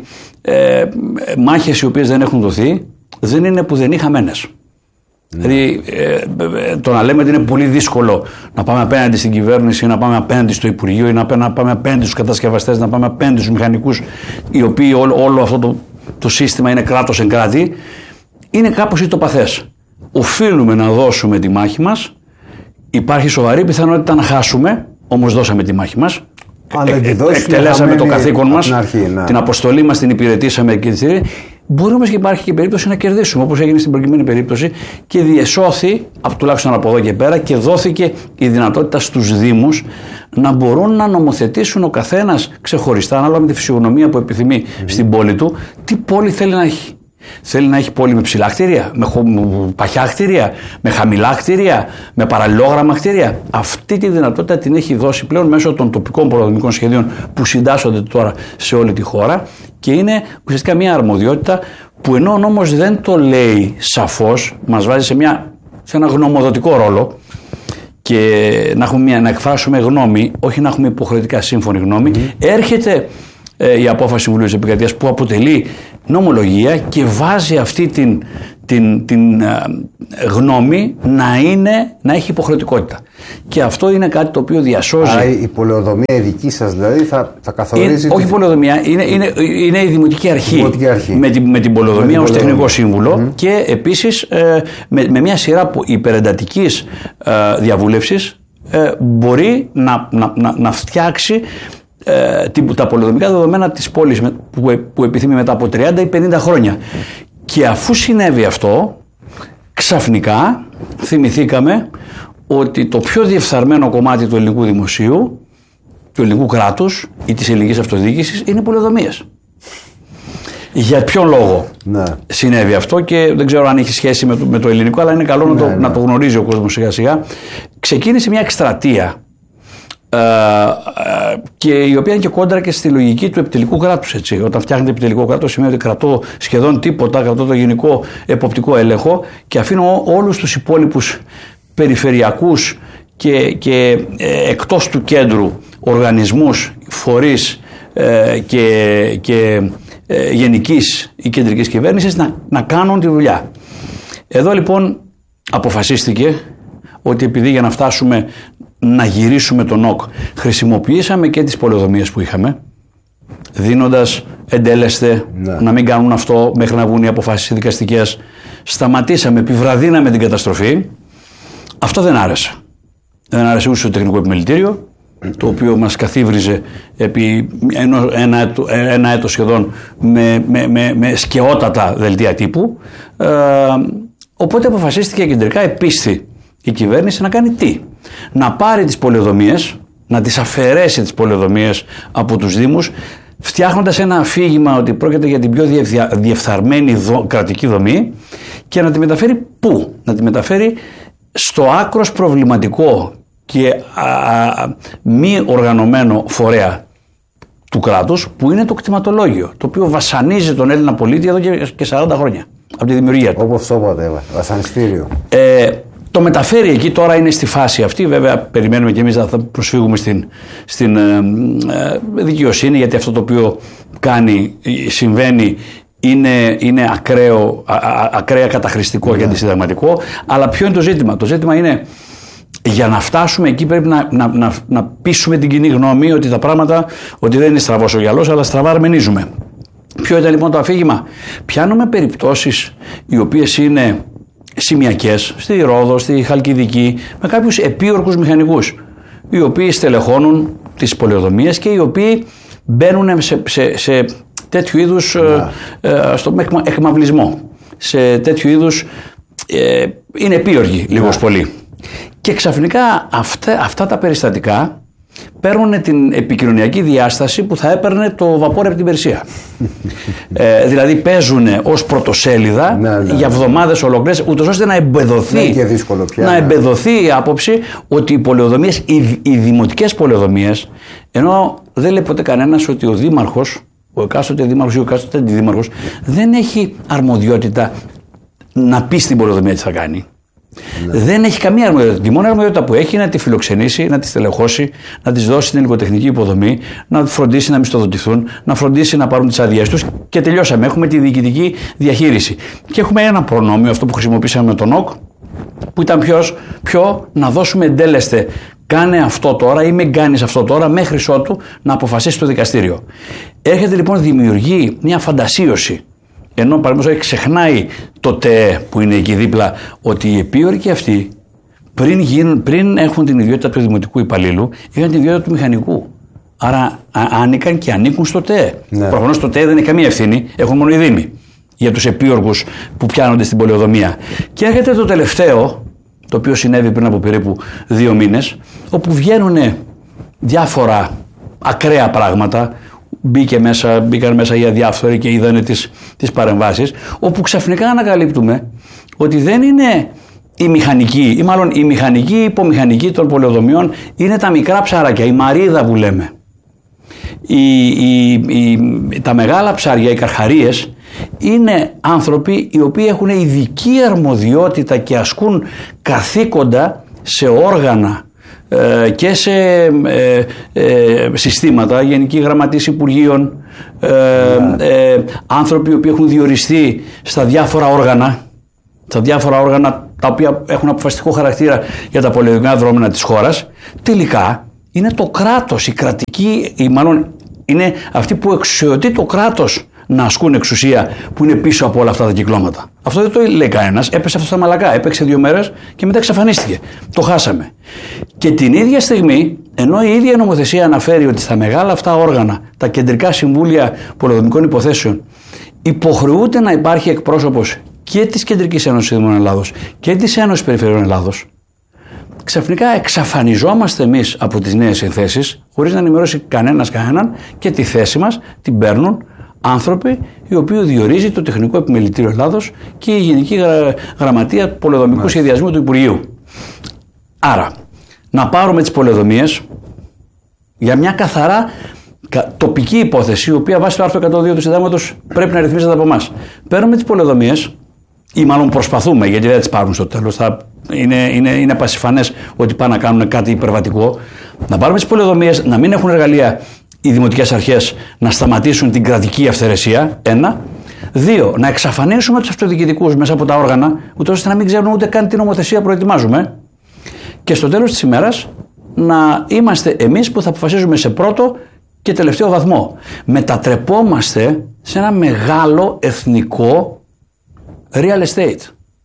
μάχες οι οποίες δεν έχουν δοθεί δεν είναι που δεν χαμένες. Δηλαδή το να λέμε ότι είναι πολύ δύσκολο να πάμε απέναντι στην κυβέρνηση, να πάμε απέναντι στο Υπουργείο ή να πάμε απέναντι στους κατασκευαστές, να πάμε απέναντι στους μηχανικούς, οι οποίοι όλο αυτό το σύστημα είναι κράτος εν κράτη, είναι κάπως ητοπαθές. Οφείλουμε να δώσουμε τη μάχη μας. Υπάρχει σοβαρή πιθανότητα να χάσουμε, όμως δώσαμε τη μάχη μας. Εκτελέσαμε το καθήκον μας, την αποστολή μας την υπηρετήσαμε και μπορεί όμως και υπάρχει και περίπτωση να κερδίσουμε, όπως έγινε στην προκειμένη περίπτωση, και διεσώθη, τουλάχιστον από εδώ και πέρα, και δόθηκε η δυνατότητα στους Δήμους να μπορούν να νομοθετήσουν ο καθένας ξεχωριστά, ανάλογα με τη φυσιογνωμία που επιθυμεί στην πόλη του, τι πόλη θέλει να έχει. Θέλει να έχει πόλη με ψηλά κτίρια, με παχιά κτίρια, με χαμηλά κτίρια, με παραλληλόγραμμα κτίρια. Αυτή τη δυνατότητα την έχει δώσει πλέον μέσω των τοπικών πολεοδομικών σχεδίων που συντάσσονται τώρα σε όλη τη χώρα, και είναι ουσιαστικά μια αρμοδιότητα που, ενώ ο νόμος δεν το λέει σαφώς, μας βάζει σε ένα γνωμοδοτικό ρόλο, και να εκφράσουμε γνώμη, όχι να έχουμε υποχρεωτικά σύμφωνη γνώμη. Έρχεται η απόφαση Συμβουλίου της Επικρατείας που αποτελεί νομολογία και βάζει αυτή την γνώμη να έχει υποχρεωτικότητα. Και αυτό είναι κάτι το οποίο διασώζει. Άρα η πολεοδομία η δική σας δηλαδή θα καθορίζει. Όχι πολεοδομία, είναι η Δημοτική Αρχή. Με την πολεοδομία ως τεχνικό σύμβουλο, και επίσης με μια σειρά υπερεντατικής διαβούλευσης μπορεί να φτιάξει τα πολεοδομικά δεδομένα της πόλης που επιθυμεί μετά από 30 ή 50 χρόνια. Και αφού συνέβη αυτό, ξαφνικά θυμηθήκαμε ότι το πιο διεφθαρμένο κομμάτι του ελληνικού δημοσίου, του ελληνικού κράτους ή της ελληνικής αυτοδιοίκησης είναι οι πολεοδομίες. Για ποιον λόγο συνέβη αυτό, και δεν ξέρω αν έχει σχέση με το ελληνικό, αλλά είναι καλό να το γνωρίζει ο κόσμος σιγά σιγά. Ξεκίνησε μια εκστρατεία και η οποία είναι και κόντρα και στη λογική του επιτελικού κράτους. Έτσι. Όταν φτιάχνετε επιτελικό κράτος σημαίνει ότι κρατώ σχεδόν τίποτα, κρατώ το γενικό εποπτικό έλεγχο και αφήνω όλους τους υπόλοιπους περιφερειακούς και εκτός του κέντρου οργανισμούς, φορείς και γενικής ή κεντρικής κυβέρνησης να κάνουν τη δουλειά. Εδώ λοιπόν αποφασίστηκε ότι επειδή για να φτάσουμε να γυρίσουμε τον ΟΚ χρησιμοποιήσαμε και τις πολεοδομίες που είχαμε, δίνοντας εντέλεσθε να μην κάνουν αυτό μέχρι να βγουν οι αποφάσεις δικαστικές, σταματήσαμε, επιβραδύναμε την καταστροφή. Αυτό δεν άρεσε. Δεν άρεσε ούτε στο τεχνικό επιμελητήριο, το οποίο μας καθίβριζε επί ένα έτος σχεδόν με σκαιότατα δελτία τύπου. Οπότε αποφασίστηκε κεντρικά, επίστη η κυβέρνηση να κάνει τι? Να πάρει τις πολεοδομίες, να τις αφαιρέσει τις πολεοδομίες από τους Δήμους, φτιάχνοντας ένα αφήγημα ότι πρόκειται για την πιο διεφθαρμένη κρατική δομή, και να τη μεταφέρει πού? Να τη μεταφέρει στο άκρος προβληματικό και μη οργανωμένο φορέα του κράτους, που είναι το κτηματολόγιο, το οποίο βασανίζει τον Έλληνα πολίτη εδώ και 40 χρόνια από τη δημιουργία του. Όπως το είπατε, βασανιστήριο. Το μεταφέρει εκεί, τώρα είναι στη φάση αυτή. Βέβαια, περιμένουμε και εμείς να θα προσφύγουμε στην δικαιοσύνη, γιατί αυτό το οποίο συμβαίνει είναι ακραία καταχρηστικό και αντισυνταγματικό. Αλλά ποιο είναι το ζήτημα? Το ζήτημα είναι, για να φτάσουμε εκεί πρέπει να πείσουμε την κοινή γνώμη ότι τα πράγματα, ότι δεν είναι στραβός ο γυαλός, αλλά στραβά αρμενίζουμε. Ποιο ήταν λοιπόν το αφήγημα? Πιάνουμε περιπτώσεις οι οποίες είναι σημειακές, στη Ρόδο, στη Χαλκιδική, με κάποιους επίορκους μηχανικούς, οι οποίοι στελεχώνουν τις πολεοδομίες και οι οποίοι μπαίνουν σε τέτοιου είδους εκμαυλισμό, σε τέτοιου είδους είναι επίοργοι λίγος πολύ. Και ξαφνικά αυτά τα περιστατικά παίρνουν την επικοινωνιακή διάσταση που θα έπαιρνε το βαπόρι από την Περσία. Δηλαδή παίζουν ως πρωτοσέλιδα για εβδομάδες ολόκληρες, ούτως ώστε να εμπεδοθεί η άποψη ότι οι πολεοδομίες, οι δημοτικές πολεοδομίες, ενώ δεν λέει ποτέ κανένας ότι ο δήμαρχος, ο εκάστοτε δήμαρχος ή ο εκάστοτε αντιδήμαρχος δεν έχει αρμοδιότητα να πει στην πολεοδομία τι θα κάνει. Δεν έχει καμία αρμοδιότητα. Τη μόνη αρμοδιότητα που έχει είναι να τη φιλοξενήσει, να τη στελεχώσει, να τη δώσει την υλικοτεχνική υποδομή, να φροντίσει να μισθοδοτηθούν, να φροντίσει να πάρουν τις άδειές τους, και τελειώσαμε. Έχουμε τη διοικητική διαχείριση. Και έχουμε ένα προνόμιο, αυτό που χρησιμοποίησαμε με τον ΟΚ, που ήταν ποιο να δώσουμε εντέλεσθε. Κάνε αυτό τώρα ή μην κάνεις αυτό τώρα, μέχρι ότου να αποφασίσει το δικαστήριο. Έρχεται λοιπόν, δημιουργεί μια φαντασίωση. Ενώ παραδείγματος ξεχνάει το ΤΕ που είναι εκεί δίπλα, ότι οι επίορκοι αυτοί πριν έχουν την ιδιότητα του δημοτικού υπαλλήλου, είχαν την ιδιότητα του μηχανικού. Άρα άνοικαν και ανήκουν στο ΤΕ. Προφανώς το ΤΕ δεν έχει καμία ευθύνη, έχουν μόνο οι Δήμοι για τους επίορκους που πιάνονται στην πολεοδομία. Και έρχεται το τελευταίο, το οποίο συνέβη πριν από περίπου 2 μήνες, όπου βγαίνουν διάφορα ακραία πράγματα. Μπήκαν μέσα οι αδιάφθοροι και είδανε τις παρεμβάσεις, όπου ξαφνικά ανακαλύπτουμε ότι δεν είναι η μηχανική, ή μάλλον η μηχανική υπομηχανική των πολεοδομιών, είναι τα μικρά ψάρακια, η μαρίδα που λέμε. Τα μεγάλα ψάρια, οι καρχαρίες, είναι άνθρωποι οι οποίοι έχουν ειδική αρμοδιότητα και ασκούν καθήκοντα σε όργανα και σε συστήματα, γενικοί γραμματείς υπουργείων, άνθρωποι οι οποίοι έχουν διοριστεί στα διάφορα όργανα τα οποία έχουν αποφασιστικό χαρακτήρα για τα πολεοδομικά δρόμενα της χώρας. Τελικά είναι το κράτος, η κρατική, ή μάλλον είναι αυτοί που εξουσιοδοτεί το κράτος να ασκούν εξουσία, που είναι πίσω από όλα αυτά τα κυκλώματα. Αυτό δεν το λέει κανένας. Έπεσε αυτό στα μαλακά. Έπαιξε 2 μέρες και μετά εξαφανίστηκε. Το χάσαμε. Και την ίδια στιγμή Ενώ η ίδια νομοθεσία αναφέρει ότι στα μεγάλα αυτά όργανα, τα κεντρικά συμβούλια πολεοδομικών υποθέσεων, υποχρεούται να υπάρχει εκπρόσωπος και της Κεντρικής Ένωσης Δήμων Ελλάδος και της Ένωσης Περιφερειών Ελλάδος, ξαφνικά εξαφανιζόμαστε εμείς από τις νέες συνθέσεις, χωρίς να ενημερώσει κανέναν και τη θέση μας την παίρνουν άνθρωποι οι οποίοι διορίζει το Τεχνικό Επιμελητήριο Ελλάδος και η Γενική Γραμματεία Πολεοδομικού Σχεδιασμού του Υπουργείου. Άρα, να πάρουμε τις πολεοδομίες για μια καθαρά τοπική υπόθεση, η οποία βάσει το άρθρο 102 του Συντάγματος πρέπει να ρυθμίζεται από εμάς. Παίρνουμε τις πολεοδομίες, ή μάλλον προσπαθούμε, γιατί δεν τις πάρουν στο τέλος. Είναι πασιφανές ότι πάνε να κάνουν κάτι υπερβατικό. Να πάρουμε τις πολεοδομίες, να μην έχουν εργαλεία οι δημοτικές αρχές να σταματήσουν την κρατική αυθαιρεσία. 1. 2. Να εξαφανίσουμε τους αυτοδιοικητικούς μέσα από τα όργανα, ούτως ώστε να μην ξέρουν ούτε καν τι νομοθεσία προετοιμάζουμε. Και στο τέλος της ημέρας να είμαστε εμείς που θα αποφασίζουμε σε πρώτο και τελευταίο βαθμό. Μετατρεπόμαστε σε ένα μεγάλο εθνικό real estate.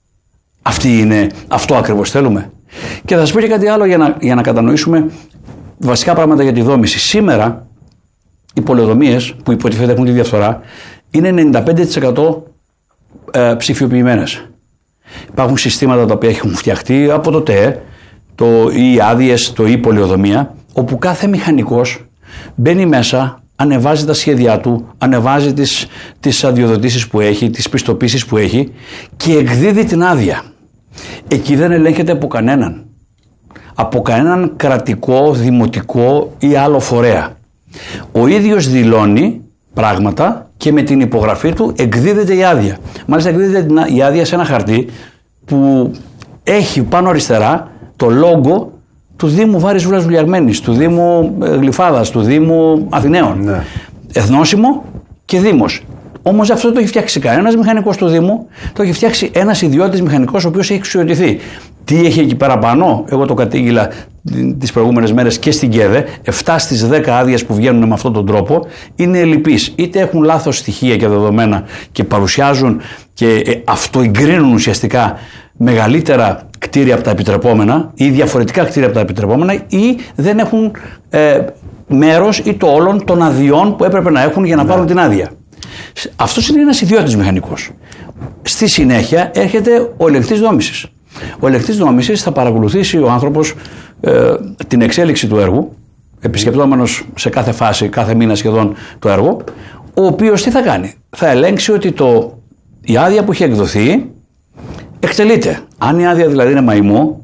Αυτό ακριβώς θέλουμε. Και θα σας πω και κάτι άλλο για να κατανοήσουμε βασικά πράγματα για τη δόμηση. Σήμερα οι πολεοδομίες που υποτίθεται έχουν τη διαφθορά είναι 95% ψηφιοποιημένες. Υπάρχουν συστήματα τα οποία έχουν φτιαχτεί από το ΤΕ, οι άδειες, το πολεοδομία, όπου κάθε μηχανικός μπαίνει μέσα, ανεβάζει τα σχέδιά του, ανεβάζει τις αδειοδοτήσεις που έχει, τις πιστοποίησεις που έχει και εκδίδει την άδεια. Εκεί δεν ελέγχεται από κανέναν. Από κανέναν κρατικό, δημοτικό ή άλλο φορέα. Ο ίδιος δηλώνει πράγματα και με την υπογραφή του εκδίδεται η άδεια. Μάλιστα εκδίδεται η άδεια σε ένα χαρτί που έχει πάνω αριστερά το λόγο του Δήμου Βάρης Βούλας Βουλιαγμένης, του Δήμου Γλυφάδας, του Δήμου Αθηναίων. Ναι. Εθνόσημο και Δήμος. Όμως αυτό δεν το έχει φτιάξει κανένας μηχανικός του Δήμου, το έχει φτιάξει ένας ιδιώτης μηχανικός ο οποίος έχει εξουσιοδοτηθεί. Τι έχει εκεί πέρα πάνω, εγώ το κατήγγειλα τις προηγούμενες μέρες και στην ΚΕΔΕ, 7 στις 10 άδειες που βγαίνουν με αυτόν τον τρόπο είναι ελλειπείς. Είτε έχουν λάθος στοιχεία και δεδομένα και παρουσιάζουν και αυτοεγκρίνουν ουσιαστικά μεγαλύτερα κτίρια από τα επιτρεπόμενα ή διαφορετικά κτίρια από τα επιτρεπόμενα ή δεν έχουν μέρος ή το όλον των αδειών που έπρεπε να έχουν για να πάρουν την άδεια. Αυτός είναι ένας ιδιώτης μηχανικός. Στη συνέχεια έρχεται ο ελεγκτής δόμησης. Ο ελεγκτής δόμησης θα παρακολουθήσει ο άνθρωπος την εξέλιξη του έργου, επισκεπτόμενος σε κάθε φάση, κάθε μήνα σχεδόν το έργο, ο οποίος τι θα κάνει? Θα ελέγξει ότι η άδεια που έχει εκδοθεί εκτελείται. Αν η άδεια δηλαδή είναι μαϊμού,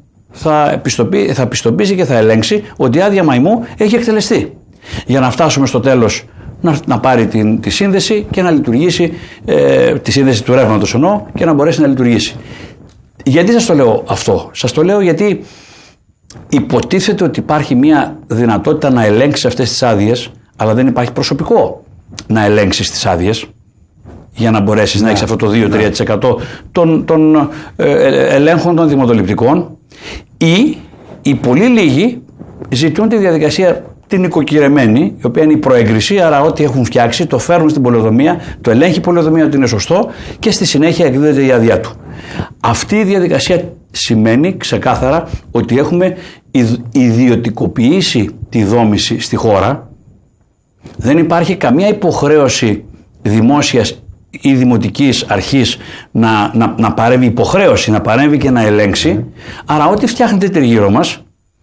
θα πιστοποιήσει και θα ελέγξει ότι η άδεια μαϊμού έχει εκτελεστεί. Για να φτάσουμε στο τέλος να πάρει τη σύνδεση και να λειτουργήσει, τη σύνδεση του ρεύματος εννοώ, και να μπορέσει να λειτουργήσει. Γιατί σας το λέω αυτό? Σας το λέω γιατί υποτίθεται ότι υπάρχει μια δυνατότητα να ελέγξει αυτές τις άδειες, αλλά δεν υπάρχει προσωπικό να ελέγξεις τις άδειες για να μπορέσεις να έχεις αυτό το 2-3% των ελέγχων των δημοτοληπτικών, ή οι πολύ λίγοι ζητούν τη διαδικασία την οικοκυρεμένη, η οποία είναι η προέγκριση, άρα ό,τι έχουν φτιάξει το φέρνουν στην πολεοδομία, το ελέγχει η πολεοδομία ότι είναι σωστό και στη συνέχεια εκδίδεται η άδειά του. Αυτή η διαδικασία σημαίνει ξεκάθαρα ότι έχουμε ιδιωτικοποιήσει τη δόμηση στη χώρα. Δεν υπάρχει καμία υποχρέωση δημόσιας ή δημοτικής αρχής να παρέμβει, υποχρέωση να παρέμβει και να ελέγξει. Άρα ό,τι φτιάχνεται τριγύρω μας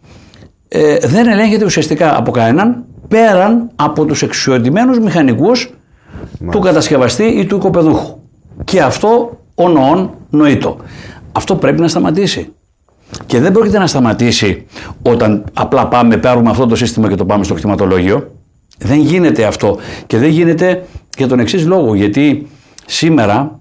δεν ελέγχεται ουσιαστικά από κανέναν πέραν από τους εξουσιοδοτημένους μηχανικούς του κατασκευαστή ή του οικοπεδούχου. Και αυτό νοήτο. Αυτό πρέπει να σταματήσει. Και δεν πρόκειται να σταματήσει όταν απλά παίρνουμε αυτό το σύστημα και το πάμε στο κτηματολόγιο. Δεν γίνεται αυτό. Και δεν γίνεται για τον εξής λόγο. Γιατί σήμερα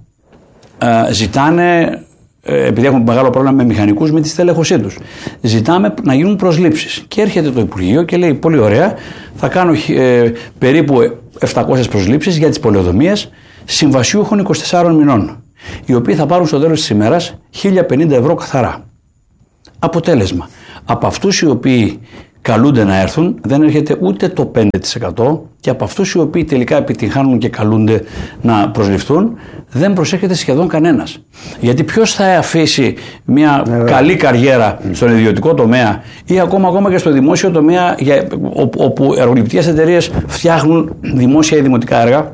ζητάνε, επειδή έχουμε μεγάλο πρόβλημα με μηχανικούς, με τη στελέχωσή τους, ζητάμε να γίνουν προσλήψεις. Και έρχεται το Υπουργείο και λέει: πολύ ωραία, θα κάνω περίπου 700 προσλήψεις για τις πολεοδομίες συμβασιούχων 24 μηνών, οι οποίοι θα πάρουν στο τέλος της ημέρας 1.050 ευρώ καθαρά. Αποτέλεσμα, από αυτούς οι οποίοι καλούνται να έρθουν, δεν έρχεται ούτε το 5%, και από αυτούς οι οποίοι τελικά επιτυγχάνουν και καλούνται να προσληφθούν, δεν προσέρχεται σχεδόν κανένας. Γιατί ποιος θα αφήσει μια καλή καριέρα στον ιδιωτικό τομέα ή ακόμα και στο δημόσιο τομέα, όπου εργοληπτικές εταιρείες φτιάχνουν δημόσια ή δημοτικά έργα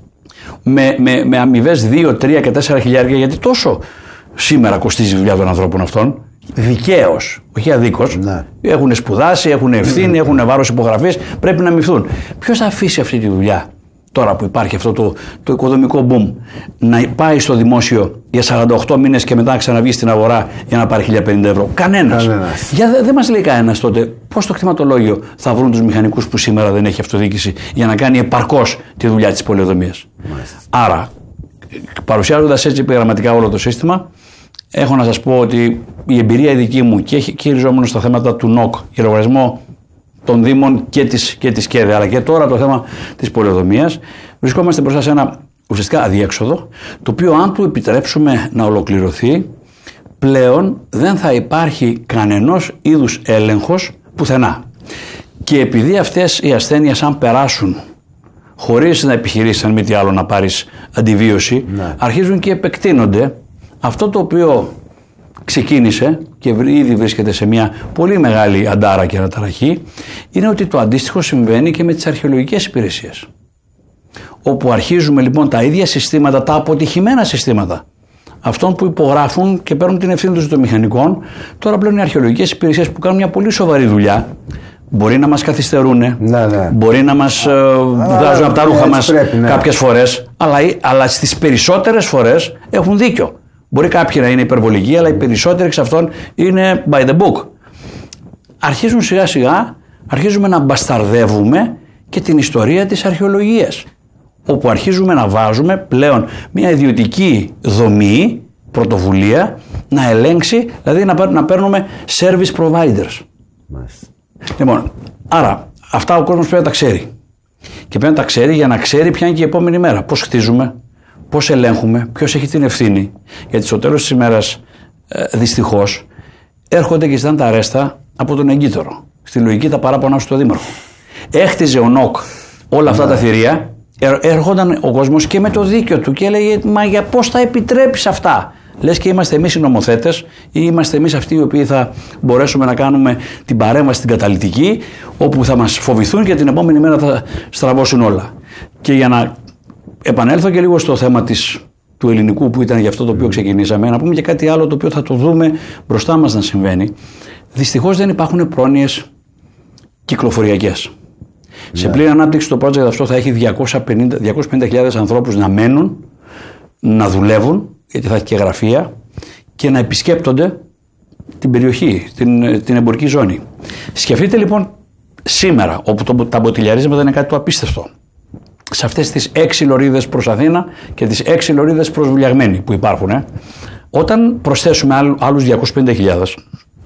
με αμοιβές 2, 3 και 4 χιλιάρια, γιατί τόσο σήμερα κοστίζει η δουλειά των ανθρώπων αυτών. Δικαίως, όχι αδίκως. Ναι. Έχουν σπουδάσει, έχουν ευθύνη, έχουν βάρος υπογραφής, πρέπει να αμοιβθούν. Ποιος θα αφήσει αυτή τη δουλειά τώρα που υπάρχει αυτό το οικοδομικό boom, να πάει στο δημόσιο για 48 μήνες και μετά να ξαναβγεί στην αγορά για να πάρει 1.050 ευρώ? Κανένας. Δεν μας λέει κανένας τότε πώς το κτηματολόγιο θα βρουν τους μηχανικούς που σήμερα δεν έχει αυτοδιοίκηση για να κάνει επαρκώς τη δουλειά της πολεοδομίας. Άρα, παρουσιάζοντας έτσι επιγραμματικά όλο το σύστημα, έχω να σας πω ότι η εμπειρία η δική μου και χειριζόμενο στα θέματα του ΝΟΚ για λογαριασμό των Δήμων και της ΚΕΔΕ, αλλά και τώρα το θέμα της πολεοδομίας, βρισκόμαστε μπροστά σε ένα ουσιαστικά αδιέξοδο, το οποίο αν του επιτρέψουμε να ολοκληρωθεί, πλέον δεν θα υπάρχει κανενός είδους έλεγχος πουθενά. Και επειδή αυτές οι ασθένειες, αν περάσουν χωρίς να επιχειρήσεις αν μη τι άλλο να πάρεις αντιβίωση, αρχίζουν και επεκτείνονται. Αυτό το οποίο ξεκίνησε και ήδη βρίσκεται σε μια πολύ μεγάλη αντάρα και αναταραχή, είναι ότι το αντίστοιχο συμβαίνει και με τις αρχαιολογικές υπηρεσίες. Όπου αρχίζουμε λοιπόν τα ίδια συστήματα, τα αποτυχημένα συστήματα αυτών που υπογράφουν και παίρνουν την ευθύνη τους των μηχανικών, τώρα πλέον οι αρχαιολογικές υπηρεσίες που κάνουν μια πολύ σοβαρή δουλειά, μπορεί να μας καθυστερούν, μπορεί να μας βγάζουν από τα ρούχα μας κάποιες φορές, αλλά στις περισσότερες φορές έχουν δίκιο. Μπορεί κάποιοι να είναι υπερβολικοί, αλλά οι περισσότεροι εξ αυτών είναι by the book. Αρχίζουν σιγά σιγά, αρχίζουμε να μπασταρδεύουμε και την ιστορία της αρχαιολογίας, όπου αρχίζουμε να βάζουμε πλέον μια ιδιωτική δομή, πρωτοβουλία, να ελέγξει, δηλαδή να παίρνουμε service providers. Λοιπόν, άρα αυτά ο κόσμος πρέπει να τα ξέρει. Και πρέπει να τα ξέρει για να ξέρει ποια είναι και η επόμενη μέρα. Πώς χτίζουμε, πώς ελέγχουμε, ποιος έχει την ευθύνη. Γιατί στο τέλος της ημέρας, δυστυχώς, έρχονται και ζητάνε τα αρέστα από τον εγκύτορο. Στη λογική τα παράπονα στο δήμαρχο. Έχτιζε ο ΝΟΚ όλα αυτά τα θηρία, έρχονταν ο κόσμος και με το δίκιο του και έλεγε, μα για πώς θα επιτρέψεις αυτά? Λες και είμαστε εμείς οι νομοθέτες ή είμαστε εμείς αυτοί οι οποίοι θα μπορέσουμε να κάνουμε την παρέμβαση την καταλυτική, όπου θα μας φοβηθούν και την επόμενη μέρα θα στραβώσουν όλα. Και για να επανέλθω και λίγο στο θέμα του ελληνικού που ήταν για αυτό το οποίο ξεκινήσαμε, να πούμε και κάτι άλλο το οποίο θα το δούμε μπροστά μας να συμβαίνει. Δυστυχώς δεν υπάρχουν πρόνοιες κυκλοφοριακές. Σε πλήρη ανάπτυξη το project αυτό θα έχει 250.000 ανθρώπους να μένουν, να δουλεύουν, γιατί θα έχει και γραφεία, και να επισκέπτονται την περιοχή, την εμπορική ζώνη. Σκεφτείτε λοιπόν σήμερα, όπου τα μποτιλιαρίσματα είναι κάτι το απίστευτο, σε αυτές τις 6 λωρίδες προς Αθήνα και τις 6 λωρίδες προς Βουλιαγμένη που υπάρχουν, όταν προσθέσουμε άλλους 250.000,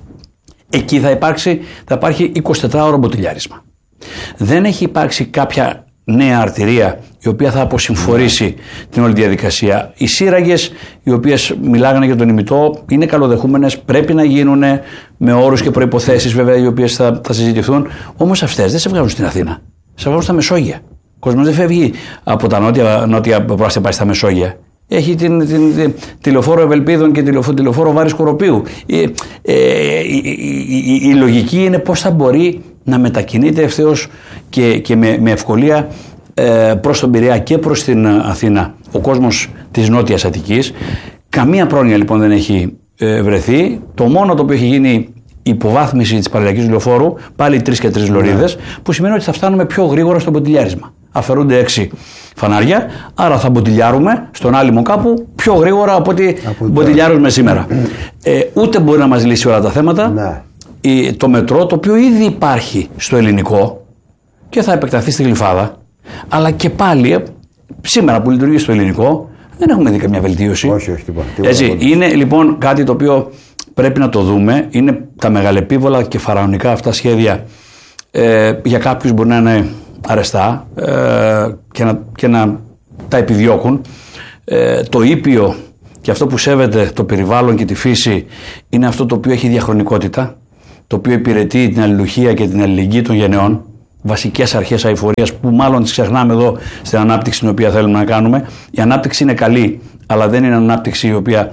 εκεί θα υπάρχει 24ωρο μποτιλιάρισμα. Δεν έχει υπάρξει κάποια νέα αρτηρία η οποία θα αποσυμφορήσει την όλη διαδικασία. Οι σύραγγες οι οποίες μιλάγανε για τον ημιτό είναι καλοδεχούμενες, πρέπει να γίνουν με όρους και προϋποθέσεις βέβαια οι οποίες θα συζητηθούν, όμως αυτές δεν σε βγάζουν στην Αθήνα, σε βγάζουν στα Μεσόγεια. Ο κόσμος δεν φεύγει από τα νότια προς να πάει στα Μεσόγεια. Έχει τη λεωφόρο Ευελπίδων και τη λεωφόρο Βάρης Κοροπίου. Η λογική είναι πώς θα μπορεί να μετακινείται ευθέως και με ευκολία προς τον Πειραιά και προς την Αθήνα ο κόσμος της Νότιας Αττικής. Καμία πρόνοια λοιπόν δεν έχει βρεθεί. Το μόνο το οποίο έχει γίνει η υποβάθμιση της παραλιακής λεωφόρου, πάλι 3 και 3 λωρίδες, που σημαίνει ότι θα φτάνουμε πιο γρήγορα στο μποτιλιάρισμα. Αφαιρούνται 6 φανάρια, άρα θα μποτιλιάρουμε στον άλυμο κάπου πιο γρήγορα από ό,τι μποτιλιάρουμε σήμερα. Ούτε μπορεί να μας λύσει όλα τα θέματα. Το μετρό, το οποίο ήδη υπάρχει στο ελληνικό και θα επεκταθεί στη Γλυφάδα, αλλά και πάλι σήμερα που λειτουργεί στο ελληνικό δεν έχουμε δει καμιά βελτίωση. Όχι, τίποτα. Είναι λοιπόν κάτι το οποίο πρέπει να το δούμε. Είναι τα μεγαλεπίβολα και φαραωνικά αυτά σχέδια, για κάποιους μπορεί να είναι αρεστά και να τα επιδιώκουν. Το ήπιο και αυτό που σέβεται το περιβάλλον και τη φύση είναι αυτό το οποίο έχει διαχρονικότητα. το οποίο υπηρετεί την αλληλουχία και την αλληλεγγύη των γενεών, βασικές αρχές αειφορίας που μάλλον τις ξεχνάμε εδώ στην ανάπτυξη την οποία θέλουμε να κάνουμε. Η ανάπτυξη είναι καλή, αλλά δεν είναι ανάπτυξη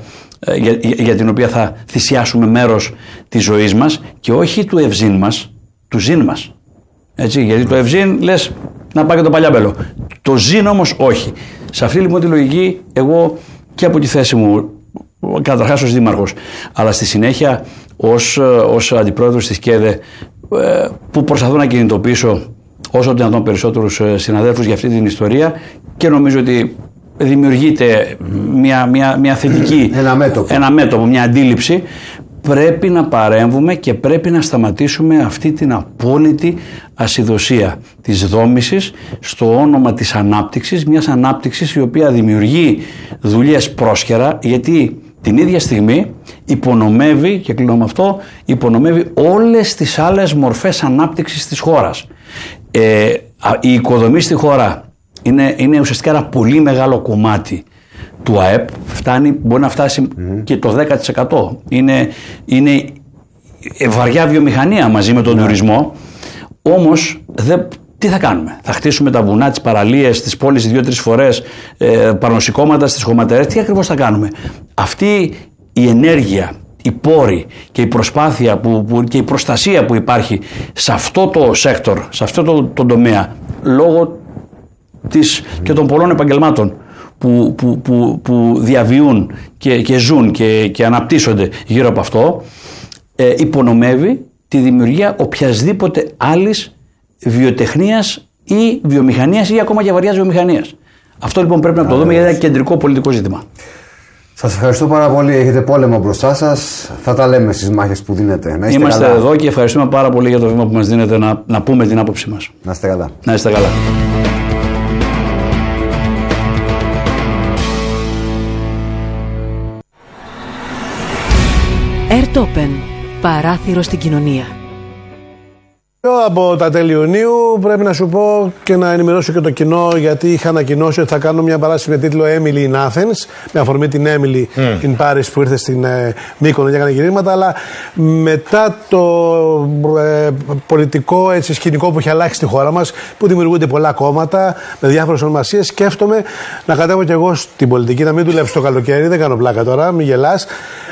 για την οποία θα θυσιάσουμε μέρος της ζωής μας και όχι του ευζήν μας, του ζήν μας. Έτσι, γιατί το ευζήν λες να πάει και το παλιάμπελο. Το ζήν όμως όχι. Σε αυτή λοιπόν τη λογική, εγώ και από τη θέση μου, καταρχάς ως δήμαρχος, αλλά στη συνέχεια ως αντιπρόεδρος της ΚΕΔΕ, που προσπαθώ να κινητοποιήσω όσο δυνατόν περισσότερους συναδέλφους για αυτή την ιστορία και νομίζω ότι δημιουργείται μια θετική, ένα μέτωπο, μια αντίληψη. Πρέπει να παρέμβουμε και πρέπει να σταματήσουμε αυτή την απόλυτη ασυδοσία της δόμησης στο όνομα της ανάπτυξης, μιας ανάπτυξης η οποία δημιουργεί δουλειές πρόσχερα, γιατί την ίδια στιγμή υπονομεύει, και κλείνω με αυτό, υπονομεύει όλες τις άλλες μορφές ανάπτυξης της χώρας. Η οικοδομή στη χώρα είναι ουσιαστικά ένα πολύ μεγάλο κομμάτι του ΑΕΠ, μπορεί να φτάσει και το 10%. Είναι βαριά βιομηχανία μαζί με τον τουρισμό, όμως τι θα κάνουμε? Θα χτίσουμε τα βουνά, τις παραλίες, τις πόλεις 2-3 φορές, παρνοσηκώματα στις χωματερές? Τι ακριβώς θα κάνουμε? Αυτή η ενέργεια, οι πόροι και η προσπάθεια και η προστασία που υπάρχει σε αυτό το σέκτορ, σε αυτό το τομέα, λόγω και των πολλών επαγγελμάτων που διαβιούν και ζουν και αναπτύσσονται γύρω από αυτό, υπονομεύει τη δημιουργία οποιασδήποτε άλλης βιοτεχνίας ή βιομηχανίας ή ακόμα και βαριάς βιομηχανίας. Αυτό λοιπόν πρέπει να το δούμε, γιατί είναι ένα κεντρικό πολιτικό ζήτημα. Σας ευχαριστώ πάρα πολύ. Έχετε πόλεμο μπροστά σας. Θα τα λέμε στις μάχες που δίνετε. Είμαστε εδώ και ευχαριστούμε πάρα πολύ για το βήμα που μας δίνετε να πούμε την άποψή μας. Να είστε καλά. Να είστε καλά. Airtopen. Παράθυρο στην κοινωνία. Από τα τέλη Ιουνίου πρέπει να σου πω και να ενημερώσω και το κοινό, γιατί είχα ανακοινώσει ότι θα κάνω μια παράσταση με τίτλο Emily in Athens, με αφορμή την Emily in Paris που ήρθε στην Μύκονο και έκανε γυρίσματα, αλλά μετά το πολιτικό σκηνικό που έχει αλλάξει στη χώρα μας, που δημιουργούνται πολλά κόμματα με διάφορες ονομασίες, σκέφτομαι να κατέβω κι εγώ στην πολιτική, να μην δουλέψω το καλοκαίρι, δεν κάνω πλάκα τώρα, μην γελάς.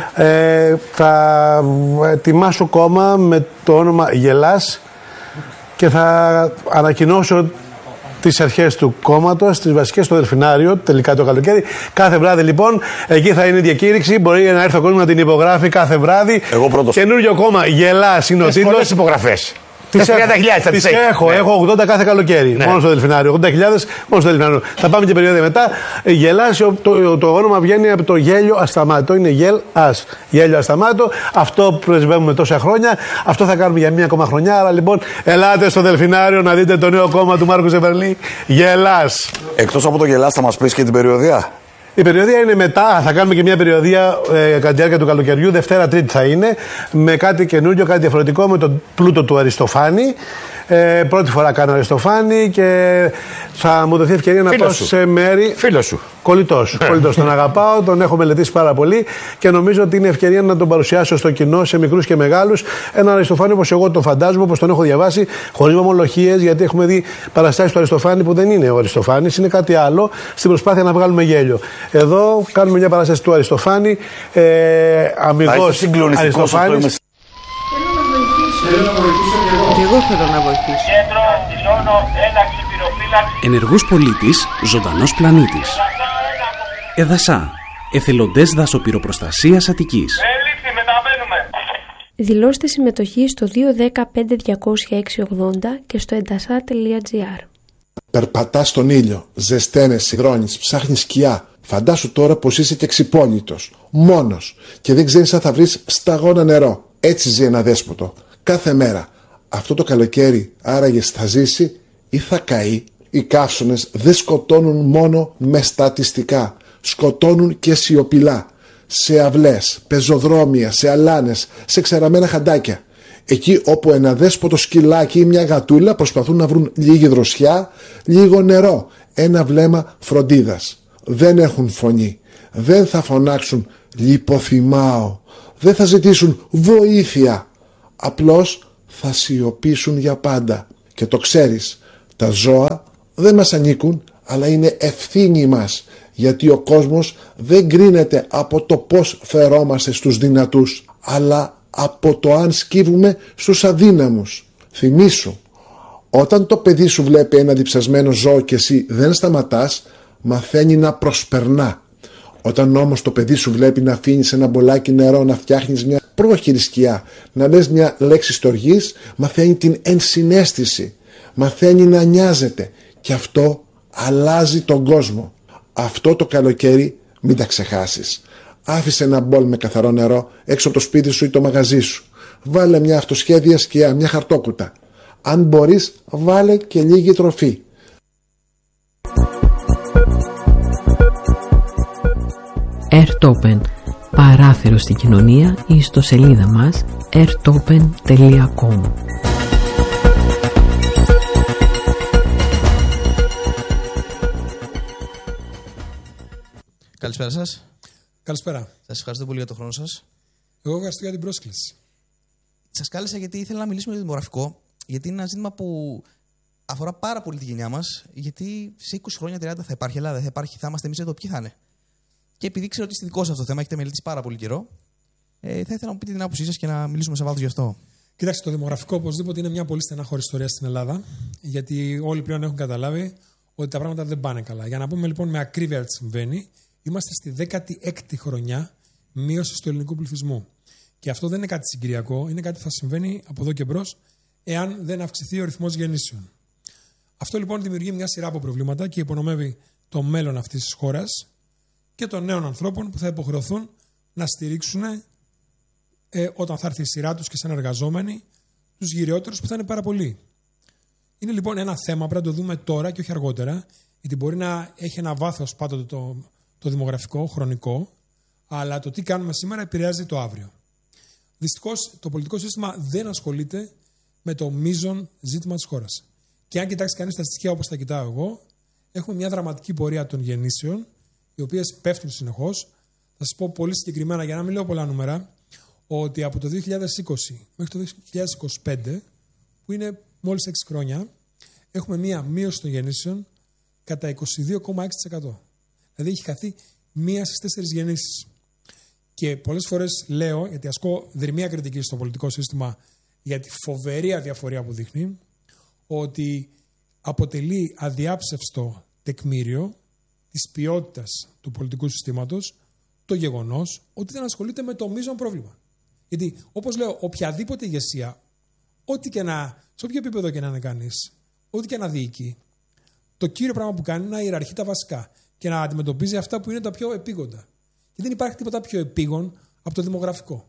Θα ετοιμάσω κόμμα με το όνομα Γελάς και θα ανακοινώσω τις αρχές του κόμματος, τις βασικές, στο Δελφινάριο, τελικά το καλοκαίρι. Κάθε βράδυ λοιπόν, εκεί θα είναι η διακήρυξη. Μπορεί να έρθει ο κόσμος να την υπογράφει κάθε βράδυ. Εγώ πρώτος. Καινούριο κόμμα, Γελάς είναι ο τίτλος. Πολλές υπογραφές. Τις 30.000 τις έχω. Ναι. Έχω 80 κάθε καλοκαίρι. Ναι. Μόνο στο Δελφινάριο. 80.000 μόνο στο Δελφινάριο. Θα πάμε και περίοδο μετά. Γελάς, το όνομα βγαίνει από το γέλιο ασταμάτητο. Είναι γελ-ας. Γέλιο ασταμάτητο. Αυτό πρεσβεύουμε τόσα χρόνια. Αυτό θα κάνουμε για μία ακόμα χρονιά. Άρα λοιπόν, ελάτε στο Δελφινάριο να δείτε το νέο κόμμα του Μάρκου Ζεβερλή. Γελάς. Εκτός από το Γελάς, θα μας πεις και την περιοδία. Η περιοδία είναι μετά, θα κάνουμε και μια περιοδία κατά τη διάρκεια του καλοκαιριού, Δευτέρα Τρίτη θα είναι, με κάτι καινούριο, κάτι διαφορετικό, με τον πλούτο του Αριστοφάνη. Πρώτη φορά κάνω Αριστοφάνη και θα μου δοθεί ευκαιρία να πάω σε μέρη. Φίλο σου. Κολλητός. Τον αγαπάω, τον έχω μελετήσει πάρα πολύ και νομίζω ότι είναι ευκαιρία να τον παρουσιάσω στο κοινό, σε μικρούς και μεγάλους. Ένα Αριστοφάνη όπως εγώ τον φαντάζομαι, όπως τον έχω διαβάσει, χωρίς μομολογίες, γιατί έχουμε δει παραστάσεις του Αριστοφάνη που δεν είναι ο Αριστοφάνης, είναι κάτι άλλο, στην προσπάθεια να βγάλουμε γέλιο. Εδώ κάνουμε μια παράσταση του Αριστοφάνη, αμυγός Αριστοφάνης. Και εγώ θέλω να βοηθήσω. Κέντρο, δηλώνω έναξη πυροφύλαξη. Ενεργός πολίτης, ζωντανός πλανήτης. Εδασά, εθελοντές δασοπυροπροστασίας Αττικής. Ελήφθη, μεταβαίνουμε. Δηλώστε συμμετοχή στο 210-5-200-680 και στο edasa.gr. Περπατάς στον ήλιο, ζεσταίνεσαι, υδρώνεις, ψάχνεις σκιά. Φαντάσου τώρα πως είσαι και ξυπόλυτος, μόνος και δεν ξέρεις αν θα βρεις σταγόνα νερό. Έτσι ζει ένα δέσποτο. Κάθε μέρα. Αυτό το καλοκαίρι άραγες θα ζήσει ή θα καεί. Οι καύσωνες δεν σκοτώνουν μόνο με στατιστικά. Σκοτώνουν και σιωπηλά. Σε αυλές, πεζοδρόμια, σε αλάνες, σε ξεραμένα χαντάκια. Εκεί όπου ένα δέσποτο σκυλάκι ή μια γατούλα προσπαθούν να βρουν λίγη δροσιά, λίγο νερό, ένα βλέμμα φροντίδας. Δεν έχουν φωνή. Δεν θα φωνάξουν «λιποθυμάω». Δεν θα ζητήσουν βοήθεια. Απλώς θα σιωπήσουν για πάντα. Και το ξέρεις, τα ζώα δεν μας ανήκουν, αλλά είναι ευθύνη μας, γιατί ο κόσμος δεν κρίνεται από το πώς φερόμαστε στους δυνατούς, αλλά από το αν σκύβουμε στους αδύναμους. Θυμήσου, όταν το παιδί σου βλέπει ένα διψασμένο ζώο και εσύ δεν σταματάς, μαθαίνει να προσπερνά. Όταν όμως το παιδί σου βλέπει να αφήνεις ένα μπολάκι νερό, να φτιάχνεις μια πρόχειρη σκιά, να λες μια λέξη στοργής, μαθαίνει την ενσυναίσθηση, μαθαίνει να νοιάζεται, και αυτό αλλάζει τον κόσμο. Αυτό το καλοκαίρι μην τα ξεχάσεις. Άφησε ένα μπολ με καθαρό νερό έξω από το σπίτι σου ή το μαγαζί σου. Βάλε μια αυτοσχέδια σκιά, μια χαρτόκουτα. Αν μπορείς, βάλε και λίγη τροφή. Airtopen. Παράθυρο στην κοινωνία ή στο σελίδα μας airtopen.com. Καλησπέρα σας. Καλησπέρα. Σας ευχαριστώ πολύ για τον χρόνο σας. Εγώ ευχαριστώ για την πρόσκληση. Σας κάλεσα γιατί ήθελα να μιλήσουμε για το δημογραφικό, γιατί είναι ένα ζήτημα που αφορά πάρα πολύ τη γενιά μας, γιατί σε 20 χρόνια, 30 θα υπάρχει Ελλάδα, θα είμαστε εμείς εδώ, ποιοι θα είναι. Και επειδή ξέρω ότι είστε δικό σας αυτό το θέμα, έχετε μελετήσει πάρα πολύ καιρό, θα ήθελα να μου πείτε την άποψή σας και να μιλήσουμε σε βάθος γι' αυτό. Κοιτάξτε, το δημογραφικό οπωσδήποτε είναι μια πολύ στενάχωρη ιστορία στην Ελλάδα, γιατί όλοι πλέον έχουν καταλάβει ότι τα πράγματα δεν πάνε καλά. Για να πούμε λοιπόν με ακρίβεια τι συμβαίνει, είμαστε στη 16η χρονιά μείωσης του ελληνικού πληθυσμού. Και αυτό δεν είναι κάτι συγκυριακό, είναι κάτι που θα συμβαίνει από εδώ και μπρος, εάν δεν αυξηθεί ο ρυθμός γεννήσεων. Αυτό λοιπόν δημιουργεί μια σειρά από προβλήματα και υπονομεύει το μέλλον αυτής της χώρας και των νέων ανθρώπων που θα υποχρεωθούν να στηρίξουν όταν θα έρθει η σειρά τους και σαν εργαζόμενοι τους γυριότερους που θα είναι πάρα πολλοί. Είναι λοιπόν ένα θέμα, πρέπει να το δούμε τώρα και όχι αργότερα, γιατί μπορεί να έχει ένα βάθος πάντοτε το δημογραφικό, χρονικό, αλλά το τι κάνουμε σήμερα επηρεάζει το αύριο. Δυστυχώς το πολιτικό σύστημα δεν ασχολείται με το μείζον ζήτημα της χώρας. Και αν κοιτάξει κανείς τα στοιχεία όπως τα κοιτάω εγώ, έχουμε μια δραματική πορεία των γεννήσεων, οι οποίες πέφτουν συνεχώς. Θα σας πω πολύ συγκεκριμένα, για να μην λέω πολλά νούμερα, ότι από το 2020 μέχρι το 2025, που είναι μόλις 6 χρόνια, έχουμε μία μείωση των γεννήσεων κατά 22,6%. Δηλαδή έχει χαθεί μία στις 4 γεννήσεις. Και πολλές φορές λέω, γιατί ασκώ δρυμία κριτική στο πολιτικό σύστημα για τη φοβερή αδιαφορία που δείχνει, ότι αποτελεί αδιάψευστο τεκμήριο της ποιότητας του πολιτικού συστήματος το γεγονός ότι δεν ασχολείται με το μείζον πρόβλημα. Γιατί, όπως λέω, οποιαδήποτε ηγεσία, σε όποιο επίπεδο και να είναι κανείς, ό,τι και να διοικεί, το κύριο πράγμα που κάνει είναι να ιεραρχεί τα βασικά και να αντιμετωπίζει αυτά που είναι τα πιο επίγοντα. Και δεν υπάρχει τίποτα πιο επίγον από το δημογραφικό.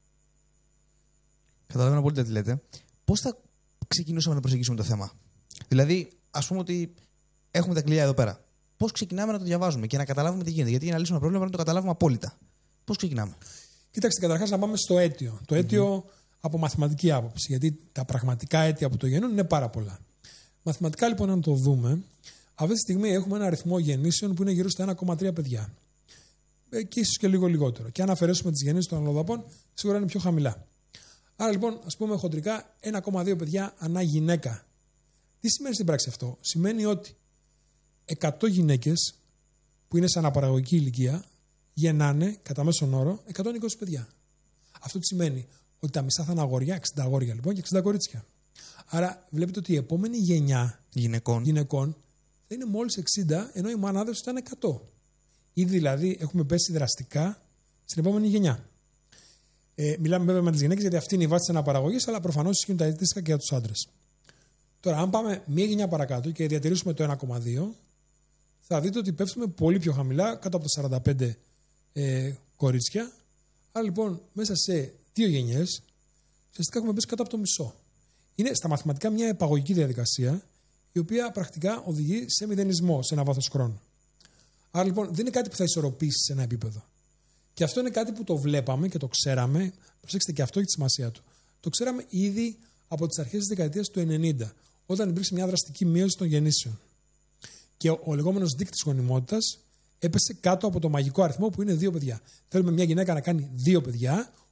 Καταλαβαίνω πολύ τι λέτε. Πώς θα ξεκινούσαμε να προσεγγίσουμε το θέμα? Δηλαδή, ας πούμε ότι έχουμε τα κλειδιά εδώ πέρα. Πώς ξεκινάμε να το διαβάζουμε και να καταλάβουμε τι γίνεται? Γιατί για να λύσουμε ένα πρόβλημα πρέπει να το καταλάβουμε απόλυτα. Πώς ξεκινάμε? Κοιτάξτε, καταρχάς να πάμε στο αίτιο. Το αίτιο από μαθηματική άποψη. Γιατί τα πραγματικά αίτια που το γεννούν είναι πάρα πολλά. Μαθηματικά λοιπόν, αν το δούμε, αυτή τη στιγμή έχουμε ένα αριθμό γεννήσεων που είναι γύρω στα 1,3 παιδιά. Και ίσως και λίγο λιγότερο. Και αν αφαιρέσουμε τις γεννήσεις των αλλοδαπών, σίγουρα είναι πιο χαμηλά. Άρα λοιπόν, ας πούμε χοντρικά, 1,2 παιδιά ανά γυναίκα. Τι σημαίνει στην πράξη αυτό? Σημαίνει ότι 100 γυναίκες που είναι σε αναπαραγωγική ηλικία γεννάνε κατά μέσον όρο 120 παιδιά. Αυτό τι σημαίνει? Ότι τα μισά θα είναι αγόρια, 60 αγόρια λοιπόν και 60 κορίτσια. Άρα βλέπετε ότι η επόμενη γενιά γυναικών θα είναι μόλις 60, ενώ οι μανάδες ήταν 100. Ήδη δηλαδή έχουμε πέσει δραστικά στην επόμενη γενιά. Μιλάμε βέβαια με τις γυναίκες γιατί αυτή είναι η βάση της αναπαραγωγής, αλλά προφανώς ισχύουν τα αντίστοιχα και για τους άντρες. Τώρα, αν πάμε μία γενιά παρακάτω και διατηρήσουμε το 1,2, θα δείτε ότι πέφτουμε πολύ πιο χαμηλά, κάτω από τα 45 κορίτσια. Άρα λοιπόν, μέσα σε 2 γενιές, ουσιαστικά έχουμε πέσει κάτω από το μισό. Είναι στα μαθηματικά μια επαγωγική διαδικασία, η οποία πρακτικά οδηγεί σε μηδενισμό σε ένα βάθος χρόνου. Άρα λοιπόν, δεν είναι κάτι που θα ισορροπήσει σε ένα επίπεδο. Και αυτό είναι κάτι που το βλέπαμε και το ξέραμε. Προσέξτε, και αυτό έχει τη σημασία του. Το ξέραμε ήδη από τις αρχές της δεκαετίας του 90, όταν υπήρξε μια δραστική μείωση των γεννήσεων. Και ο λεγόμενος δείκτης γονιμότητας έπεσε κάτω από το μαγικό αριθμό που είναι 2 παιδιά. Θέλουμε μια γυναίκα να κάνει 2 παιδιά,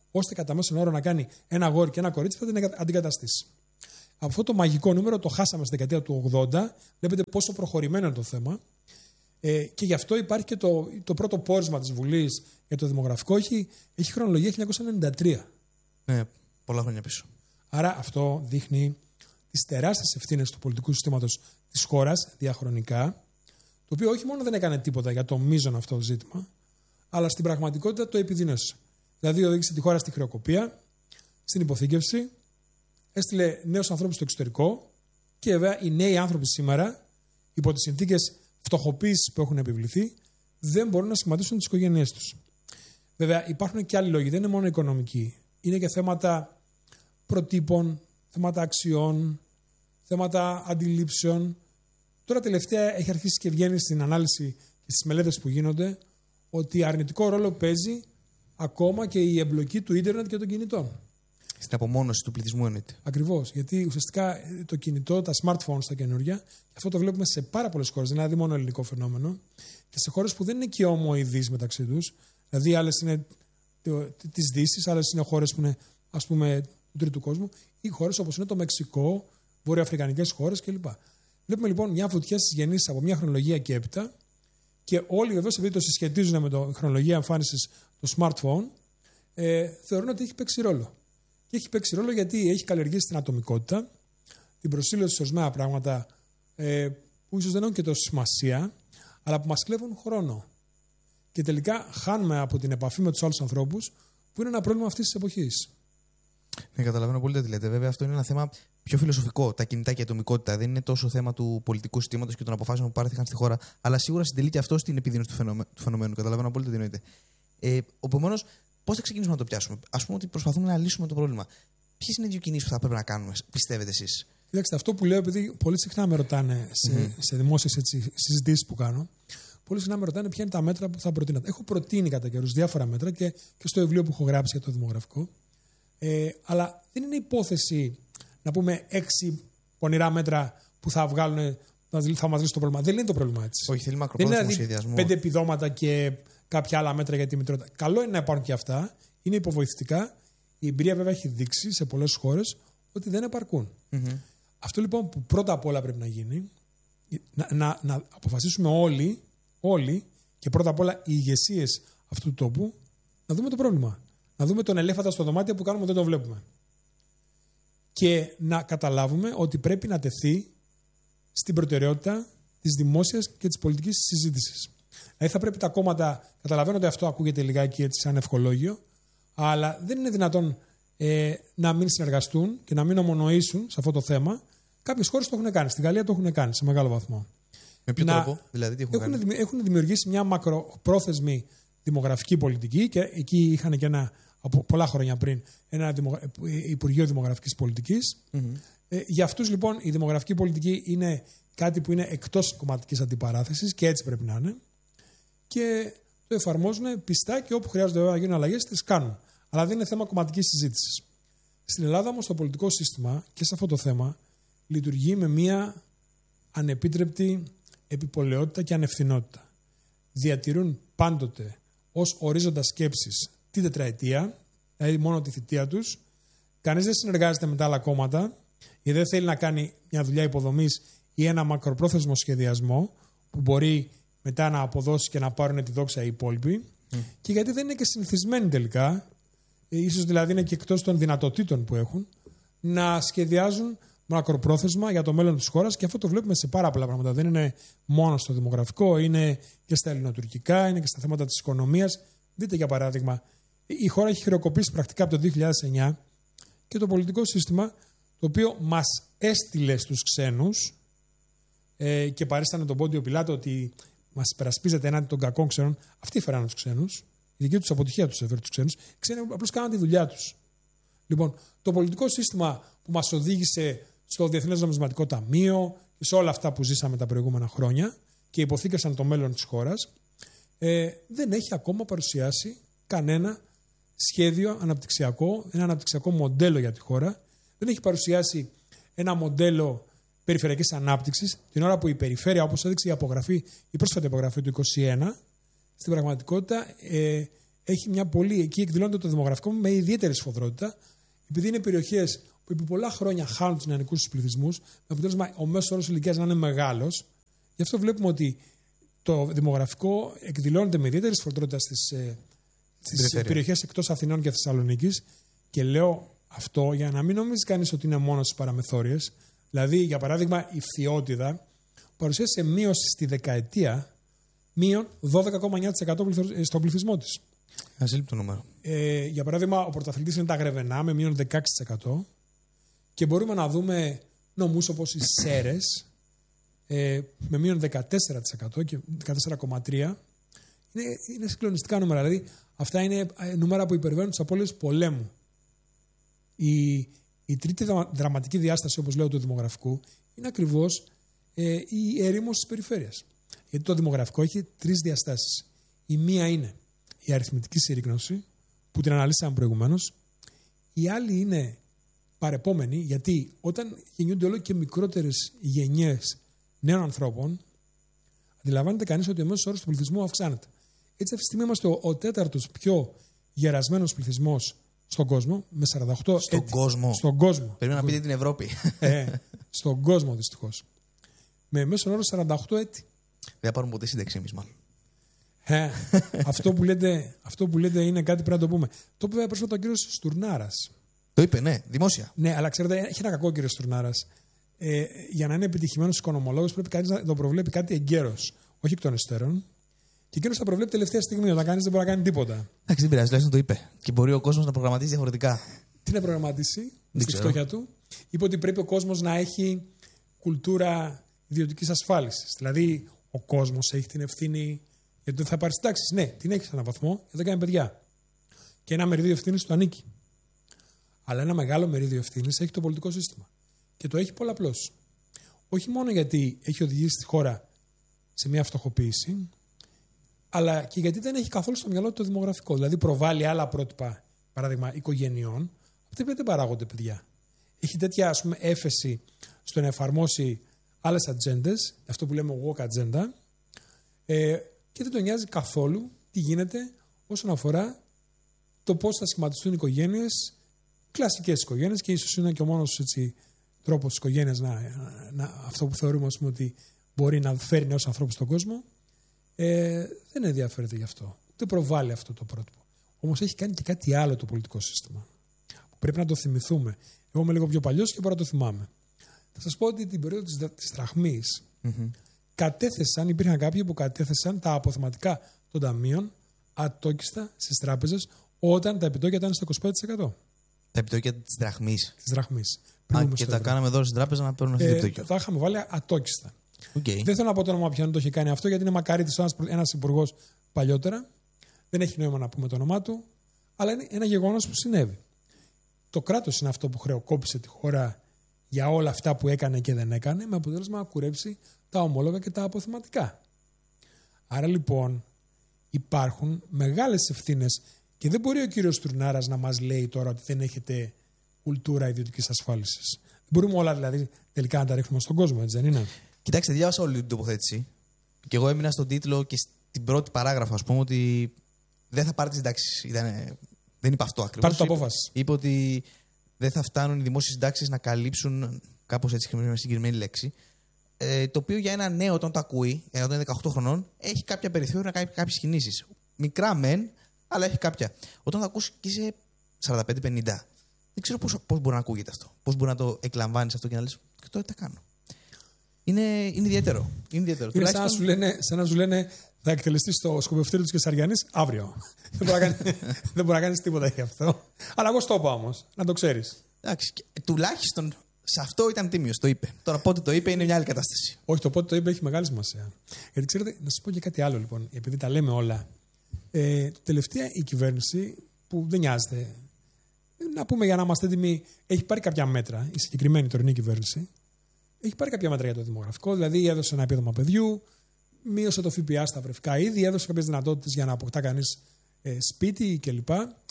ώστε κατά μέσον όρο να κάνει ένα αγόρι και ένα κορίτσι, θα την αντικαταστήσει. Αυτό το μαγικό νούμερο το χάσαμε στη δεκαετία του 80. Βλέπετε πόσο προχωρημένο είναι το θέμα. Και γι' αυτό υπάρχει και το πρώτο πόρισμα της Βουλής για το δημογραφικό. Έχει χρονολογία 1993. Ναι, πολλά χρόνια πίσω. Άρα αυτό δείχνει τις τεράστιες ευθύνες του πολιτικού συστήματος της χώρας διαχρονικά, το οποίο όχι μόνο δεν έκανε τίποτα για το μείζον αυτό το ζήτημα, αλλά στην πραγματικότητα το επιδίνωσε. Δηλαδή οδήγησε τη χώρα στη χρεοκοπία, στην υποθήκευση, έστειλε νέους ανθρώπους στο εξωτερικό και βέβαια οι νέοι άνθρωποι σήμερα, υπό τις συνθήκες φτωχοποίησης που έχουν επιβληθεί, δεν μπορούν να σχηματίσουν τις οικογένειές τους. Βέβαια υπάρχουν και άλλοι λόγοι, δεν είναι μόνο οικονομικοί. Είναι και θέματα προτύπων, θέματα αξιών, θέματα αντιλήψεων. Τώρα τελευταία έχει αρχίσει και βγαίνει στην ανάλυση και στις μελέτες που γίνονται ότι αρνητικό ρόλο παίζει ακόμα και η εμπλοκή του ίντερνετ και των κινητών. Στην απομόνωση του πληθυσμού εννοείται. Ακριβώς. Γιατί ουσιαστικά το κινητό, τα smartphones, τα καινούργια, και αυτό το βλέπουμε σε πάρα πολλές χώρες, δεν είναι δηλαδή μόνο ελληνικό φαινόμενο, και σε χώρες που δεν είναι και ομοειδείς μεταξύ τους. Δηλαδή, άλλες είναι της Δύσης, άλλες είναι χώρες που είναι, ας πούμε, του τρίτου κόσμου, ή χώρες όπως είναι το Μεξικό, βορειοαφρικανικές χώρες κλπ. Βλέπουμε λοιπόν μια βουτιά στις γεννήσεις από μια χρονολογία και έπειτα, και όλοι βεβαίως, επειδή το συσχετίζουν με τη χρονολογία εμφάνισης του smartphone, θεωρούν ότι έχει παίξει ρόλο. Και έχει παίξει ρόλο γιατί έχει καλλιεργήσει την ατομικότητα, την προσήλωση σε ορισμένα πράγματα που ίσως δεν έχουν και τόσο σημασία, αλλά που μας κλέβουν χρόνο. Και τελικά χάνουμε από την επαφή με τους άλλους ανθρώπους, που είναι ένα πρόβλημα αυτής της εποχής. Ναι, καταλαβαίνω πολύ τι λέτε. Βέβαια, αυτό είναι ένα θέμα πιο φιλοσοφικό. Τα κινητά και η ατομικότητα δεν είναι τόσο θέμα του πολιτικού συστήματος και των αποφάσεων που πάρθηκαν στη χώρα, αλλά σίγουρα συντελεί και αυτό στην επιδείνωση του φαινομένου. Καταλαβαίνω πολύ τι εννοείτε. Επομένως, πώς θα ξεκινήσουμε να το πιάσουμε? Ας πούμε ότι προσπαθούμε να λύσουμε το πρόβλημα. Ποιες είναι οι δύο κινήσεις που θα πρέπει να κάνουμε, πιστεύετε εσείς? Κοιτάξτε, αυτό που λέω, επειδή πολύ συχνά με ρωτάνε σε δημόσιες συζητήσεις που κάνω, πολύ συχνά με ρωτάνε ποια είναι τα μέτρα που θα προτείνατε. Έχω προτείνει κατά καιρούς διάφορα μέτρα και στο βιβλίο που έχω γράψει για το δημογραφικό. Αλλά δεν είναι υπόθεση να πούμε 6 πονηρά μέτρα που θα βγάλουν, θα μας λύσουν το πρόβλημα. Δεν είναι το πρόβλημα έτσι. Όχι, θέλει μακροπρόθεσμο σχεδιασμό. 5 επιδόματα και κάποια άλλα μέτρα για τη μητρότητα. Καλό είναι να υπάρχουν και αυτά. Είναι υποβοηθητικά. Η εμπειρία βέβαια έχει δείξει σε πολλές χώρες ότι δεν επαρκούν. Αυτό λοιπόν που πρώτα απ' όλα πρέπει να γίνει, να αποφασίσουμε όλοι και πρώτα απ' όλα οι ηγεσίες αυτού του τόπου, να δούμε το πρόβλημα. Να δούμε τον ελέφαντα στο δωμάτιο που κάνουμε δεν το βλέπουμε. Και να καταλάβουμε ότι πρέπει να τεθεί στην προτεραιότητα της δημόσιας και της πολιτικής συζήτησης. Δηλαδή θα πρέπει τα κόμματα, καταλαβαίνω ότι αυτό ακούγεται λιγάκι έτσι σαν ευχολόγιο, αλλά δεν είναι δυνατόν να μην συνεργαστούν και να μην ομονοήσουν σε αυτό το θέμα. Κάποιες χώρες το έχουν κάνει. Στην Γαλλία το έχουν κάνει σε μεγάλο βαθμό. Με ποιο τρόπο, δηλαδή, τι έχουν κάνει? Έχουν δημιουργήσει μια μακροπρόθεσμη δημογραφική πολιτική και εκεί είχαν και από πολλά χρόνια πριν ένα Υπουργείο Δημογραφικής Πολιτικής. Για αυτούς λοιπόν η δημογραφική πολιτική είναι κάτι που είναι εκτός κομματικής αντιπαράθεσης και έτσι πρέπει να είναι. Και το εφαρμόζουν πιστά και όπου χρειάζονται βέβαια να γίνουν αλλαγές τις κάνουν. Αλλά δεν είναι θέμα κομματικής συζήτησης. Στην Ελλάδα όμως το πολιτικό σύστημα και σε αυτό το θέμα λειτουργεί με μια ανεπίτρεπτη επιπολαιότητα και ανευθυνότητα. Διατηρούν πάντοτε ως ορίζοντα σκέψης τη τετραετία, δηλαδή μόνο τη θητεία τους. Κανείς δεν συνεργάζεται με τα άλλα κόμματα, γιατί δεν θέλει να κάνει μια δουλειά υποδομής ή ένα μακροπρόθεσμο σχεδιασμό που μπορεί μετά να αποδώσει και να πάρουν τη δόξα οι υπόλοιποι. Και γιατί δεν είναι και συνηθισμένοι τελικά, ίσως δηλαδή είναι και εκτός των δυνατοτήτων που έχουν, να σχεδιάζουν μακροπρόθεσμα για το μέλλον της χώρας, και αυτό το βλέπουμε σε πάρα πολλά πράγματα. Δεν είναι μόνο στο δημογραφικό, είναι και στα ελληνοτουρκικά, είναι και στα θέματα της οικονομίας. Δείτε για παράδειγμα, η χώρα έχει χρεοκοπήσει πρακτικά από το 2009 και το πολιτικό σύστημα, το οποίο μας έστειλε στους ξένους και παρίστανε τον Πόντιο Πιλάτο ότι μας υπερασπίζεται ενάντια των κακών ξένων. Αυτοί φέρανε τους ξένους. Η δική τους αποτυχία τους έφερε τους ξένους. Οι ξένοι απλώς κάναν τη δουλειά τους. Λοιπόν, το πολιτικό σύστημα που μας οδήγησε στο Διεθνές Νομισματικό Ταμείο και σε όλα αυτά που ζήσαμε τα προηγούμενα χρόνια και υποθήκασαν το μέλλον της χώρας, δεν έχει ακόμα παρουσιάσει κανένα σχέδιο αναπτυξιακό, ένα αναπτυξιακό μοντέλο για τη χώρα. Δεν έχει παρουσιάσει ένα μοντέλο περιφερειακής ανάπτυξης, την ώρα που η περιφέρεια, όπως έδειξε η πρόσφατη απογραφή του 2021, στην πραγματικότητα εκεί εκδηλώνεται το δημογραφικό με ιδιαίτερη σφοδρότητα, επειδή είναι περιοχές που επί πολλά χρόνια χάνουν τους νεανικούς τους πληθυσμούς, με αποτέλεσμα ο μέσος όρος ηλικίας να είναι μεγάλος. Γι' αυτό βλέπουμε ότι το δημογραφικό εκδηλώνεται με ιδιαίτερη σφοδρότητα στις περιοχές εκτός Αθηνών και Θεσσαλονίκης. Και λέω αυτό για να μην νομίζει κανείς ότι είναι μόνο στις παραμεθόριες. Δηλαδή, για παράδειγμα, η Φθιώτιδα παρουσίασε μείωση στη δεκαετία μείον 12,9% στον πληθυσμό της. Ασύλληπτο νούμερο. Για παράδειγμα, ο πρωταθλητής είναι τα Γρεβενά με μείον 16%. Και μπορούμε να δούμε νομούς όπως οι Σέρες με μείον 14% και 14,3%. Είναι συγκλονιστικά νούμερα. Δηλαδή, αυτά είναι νούμερα που υπερβαίνουν τις απώλειες πολέμου. Η τρίτη δραματική διάσταση, όπως λέω, του δημογραφικού είναι ακριβώς η έρημος της περιφέρειας. Γιατί το δημογραφικό έχει τρεις διαστάσεις. Η μία είναι η αριθμητική συρρίκνωση, που την αναλύσαμε προηγουμένως. Η άλλη είναι παρεπόμενη, γιατί όταν γεννιούνται όλο και μικρότερες γενιές νέων ανθρώπων, αντιλαμβάνεται κανείς ότι ο μέσος όρος του πληθυσμού αυξάνεται. Έτσι, αυτή τη στιγμή είμαστε ο τέταρτος πιο γερασμένος πληθυσμός στον κόσμο, με 48 έτη. Στον κόσμο. Πρέπει να πείτε την Ευρώπη. Στον κόσμο, δυστυχώς. Με μέσον όρο 48 έτη. Δεν θα πάρουμε ποτέ σύνταξη εμείς, μάλλον. Αυτό που λέτε είναι κάτι που πρέπει να το πούμε. Το είπε πρόσφατα ο κύριος Στουρνάρας. Το είπε, ναι, δημόσια. Ναι, αλλά ξέρετε, έχει ένα κακό ο κύριος Στουρνάρας. Για να είναι επιτυχημένος οικονομολόγος, πρέπει κανείς να το προβλέπει κάτι εγκαίρος, όχι εκ των υστέρων. Και εκείνος θα προβλέπει τελευταία στιγμή, όταν κανείς δεν μπορεί να κάνει τίποτα. Εντάξει, δεν πειράζει, τουλάχιστον το είπε. Και μπορεί ο κόσμος να προγραμματίσει διαφορετικά. Τι να προγραμματίσει, στη φτώχεια του. Είπε ότι πρέπει ο κόσμος να έχει κουλτούρα ιδιωτικής ασφάλισης. Δηλαδή, ο κόσμος έχει την ευθύνη. Γιατί θα πάρει τάξη. Ναι, την έχει σε έναν βαθμό, γιατί δεν κάνει παιδιά. Και ένα μερίδιο ευθύνης του ανήκει. Αλλά ένα μεγάλο μερίδιο ευθύνης έχει το πολιτικό σύστημα. Και το έχει πολλαπλώς. Όχι μόνο γιατί έχει οδηγήσει τη χώρα σε μια φτωχοποίηση, αλλά και γιατί δεν έχει καθόλου στο μυαλό του το δημογραφικό. Δηλαδή προβάλλει άλλα πρότυπα, παράδειγμα οικογενειών, από τα οποία δεν παράγονται παιδιά. Έχει τέτοια, ας πούμε, έφεση στο να εφαρμόσει άλλες ατζέντες, αυτό που λέμε woke agenda, και δεν τον νοιάζει καθόλου τι γίνεται όσον αφορά το πώς θα σχηματιστούν οι οικογένειες, κλασικές οικογένειες, και ίσως είναι και ο μόνος τρόπος της οικογένειας αυτό που θεωρούμε, ας πούμε, ότι μπορεί να φέρει νέους ανθρώπους στον κόσμο. Δεν ενδιαφέρεται γι' αυτό. Δεν προβάλλει αυτό το πρότυπο. Όμως έχει κάνει και κάτι άλλο το πολιτικό σύστημα, που πρέπει να το θυμηθούμε. Εγώ είμαι λίγο πιο παλιός και μπορώ να το θυμάμαι. Θα σας πω ότι την περίοδο της Δραχμής υπήρχαν κάποιοι που κατέθεσαν τα αποθεματικά των ταμείων ατόκιστα στις τράπεζες όταν τα επιτόκια ήταν στο 25%. Τα επιτόκια της Δραχμής. Της Δραχμής. Και τα κάναμε εδώ στην τράπεζα να παίρνουν αυτή το επιτόκιο. Τα είχαμε βάλει ατόκιστα. Δεν θέλω να πω το όνομα ποιον το έχει κάνει αυτό, γιατί είναι μακαρίτης ένας υπουργός παλιότερα. Δεν έχει νόημα να πούμε το όνομά του, αλλά είναι ένα γεγονός που συνέβη. Το κράτος είναι αυτό που χρεοκόπησε τη χώρα για όλα αυτά που έκανε και δεν έκανε, με αποτέλεσμα να κουρέψει τα ομόλογα και τα αποθεματικά. Άρα λοιπόν υπάρχουν μεγάλες ευθύνες και δεν μπορεί ο κύριος Στουρνάρας να μας λέει τώρα ότι δεν έχετε κουλτούρα ιδιωτικής ασφάλισης. Δεν μπορούμε όλα δηλαδή τελικά να τα ρίχνουμε στον κόσμο, έτσι δεν είναι? Κοιτάξτε, διάβασα όλη την τοποθέτηση και εγώ έμεινα στον τίτλο και στην πρώτη παράγραφο, ας πούμε, ότι δεν θα πάρει τις συντάξεις. Δεν είπε αυτό ακριβώς. Πάρει το απόφαση. Είπε ότι δεν θα φτάνουν οι δημόσιες συντάξεις να καλύψουν, κάπως έτσι με συγκεκριμένη λέξη, το οποίο για ένα νέο, όταν το ακούει, όταν είναι 18 χρονών, έχει κάποια περιθώριο να κάνει κάποιες κινήσεις. Μικρά μεν, αλλά έχει κάποια. Όταν το ακούσει και είσαι 45-50, δεν ξέρω πώς μπορεί να ακούγεται αυτό. Πώς μπορεί να το εκλαμβάνεις αυτό και να λες, και τώρα τι θα κάνω. Είναι ιδιαίτερο. Είναι σαν να σου λένε θα εκτελεστείς στο σκοπευτήριο της Κεσαριανής αύριο. Δεν μπορεί να κάνεις τίποτα γι' αυτό. Αλλά εγώ στο είπα όμως, να το ξέρεις. Εντάξει, τουλάχιστον σε αυτό ήταν τίμιος, το είπε. Τώρα πότε το είπε είναι μια άλλη κατάσταση. Όχι, το πότε το είπε έχει μεγάλη σημασία. Γιατί ξέρετε, να σας πω και κάτι άλλο λοιπόν, επειδή τα λέμε όλα. Τελευταία η κυβέρνηση που δεν νοιάζεται, να πούμε για να είμαστε έτοιμοι, έχει πάρει κάποια μέτρα, η συγκεκριμένη τωρινή κυβέρνηση. Έχει πάρει κάποια μέτρα για το δημογραφικό, δηλαδή έδωσε ένα επίδομα παιδιού, μείωσε το ΦΠΑ στα βρεφικά είδη, έδωσε κάποιες δυνατότητες για να αποκτά κανείς σπίτι κλπ.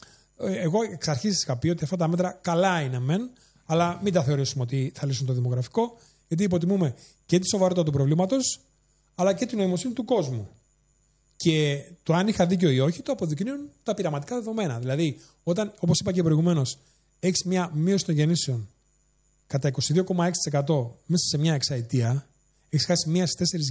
Εγώ εξ αρχής είχα πει ότι αυτά τα μέτρα καλά είναι μεν, αλλά μην τα θεωρήσουμε ότι θα λύσουν το δημογραφικό, γιατί υποτιμούμε και τη σοβαρότητα του προβλήματος, αλλά και την νοημοσύνη του κόσμου. Και το αν είχα δίκιο ή όχι το αποδεικνύουν τα πειραματικά δεδομένα. Δηλαδή, όταν, όπως είπα και προηγουμένως, έχεις μια μείωση των γεννήσεων κατά 22,6% μέσα σε μια εξαετία, έχεις χάσει μία στις 4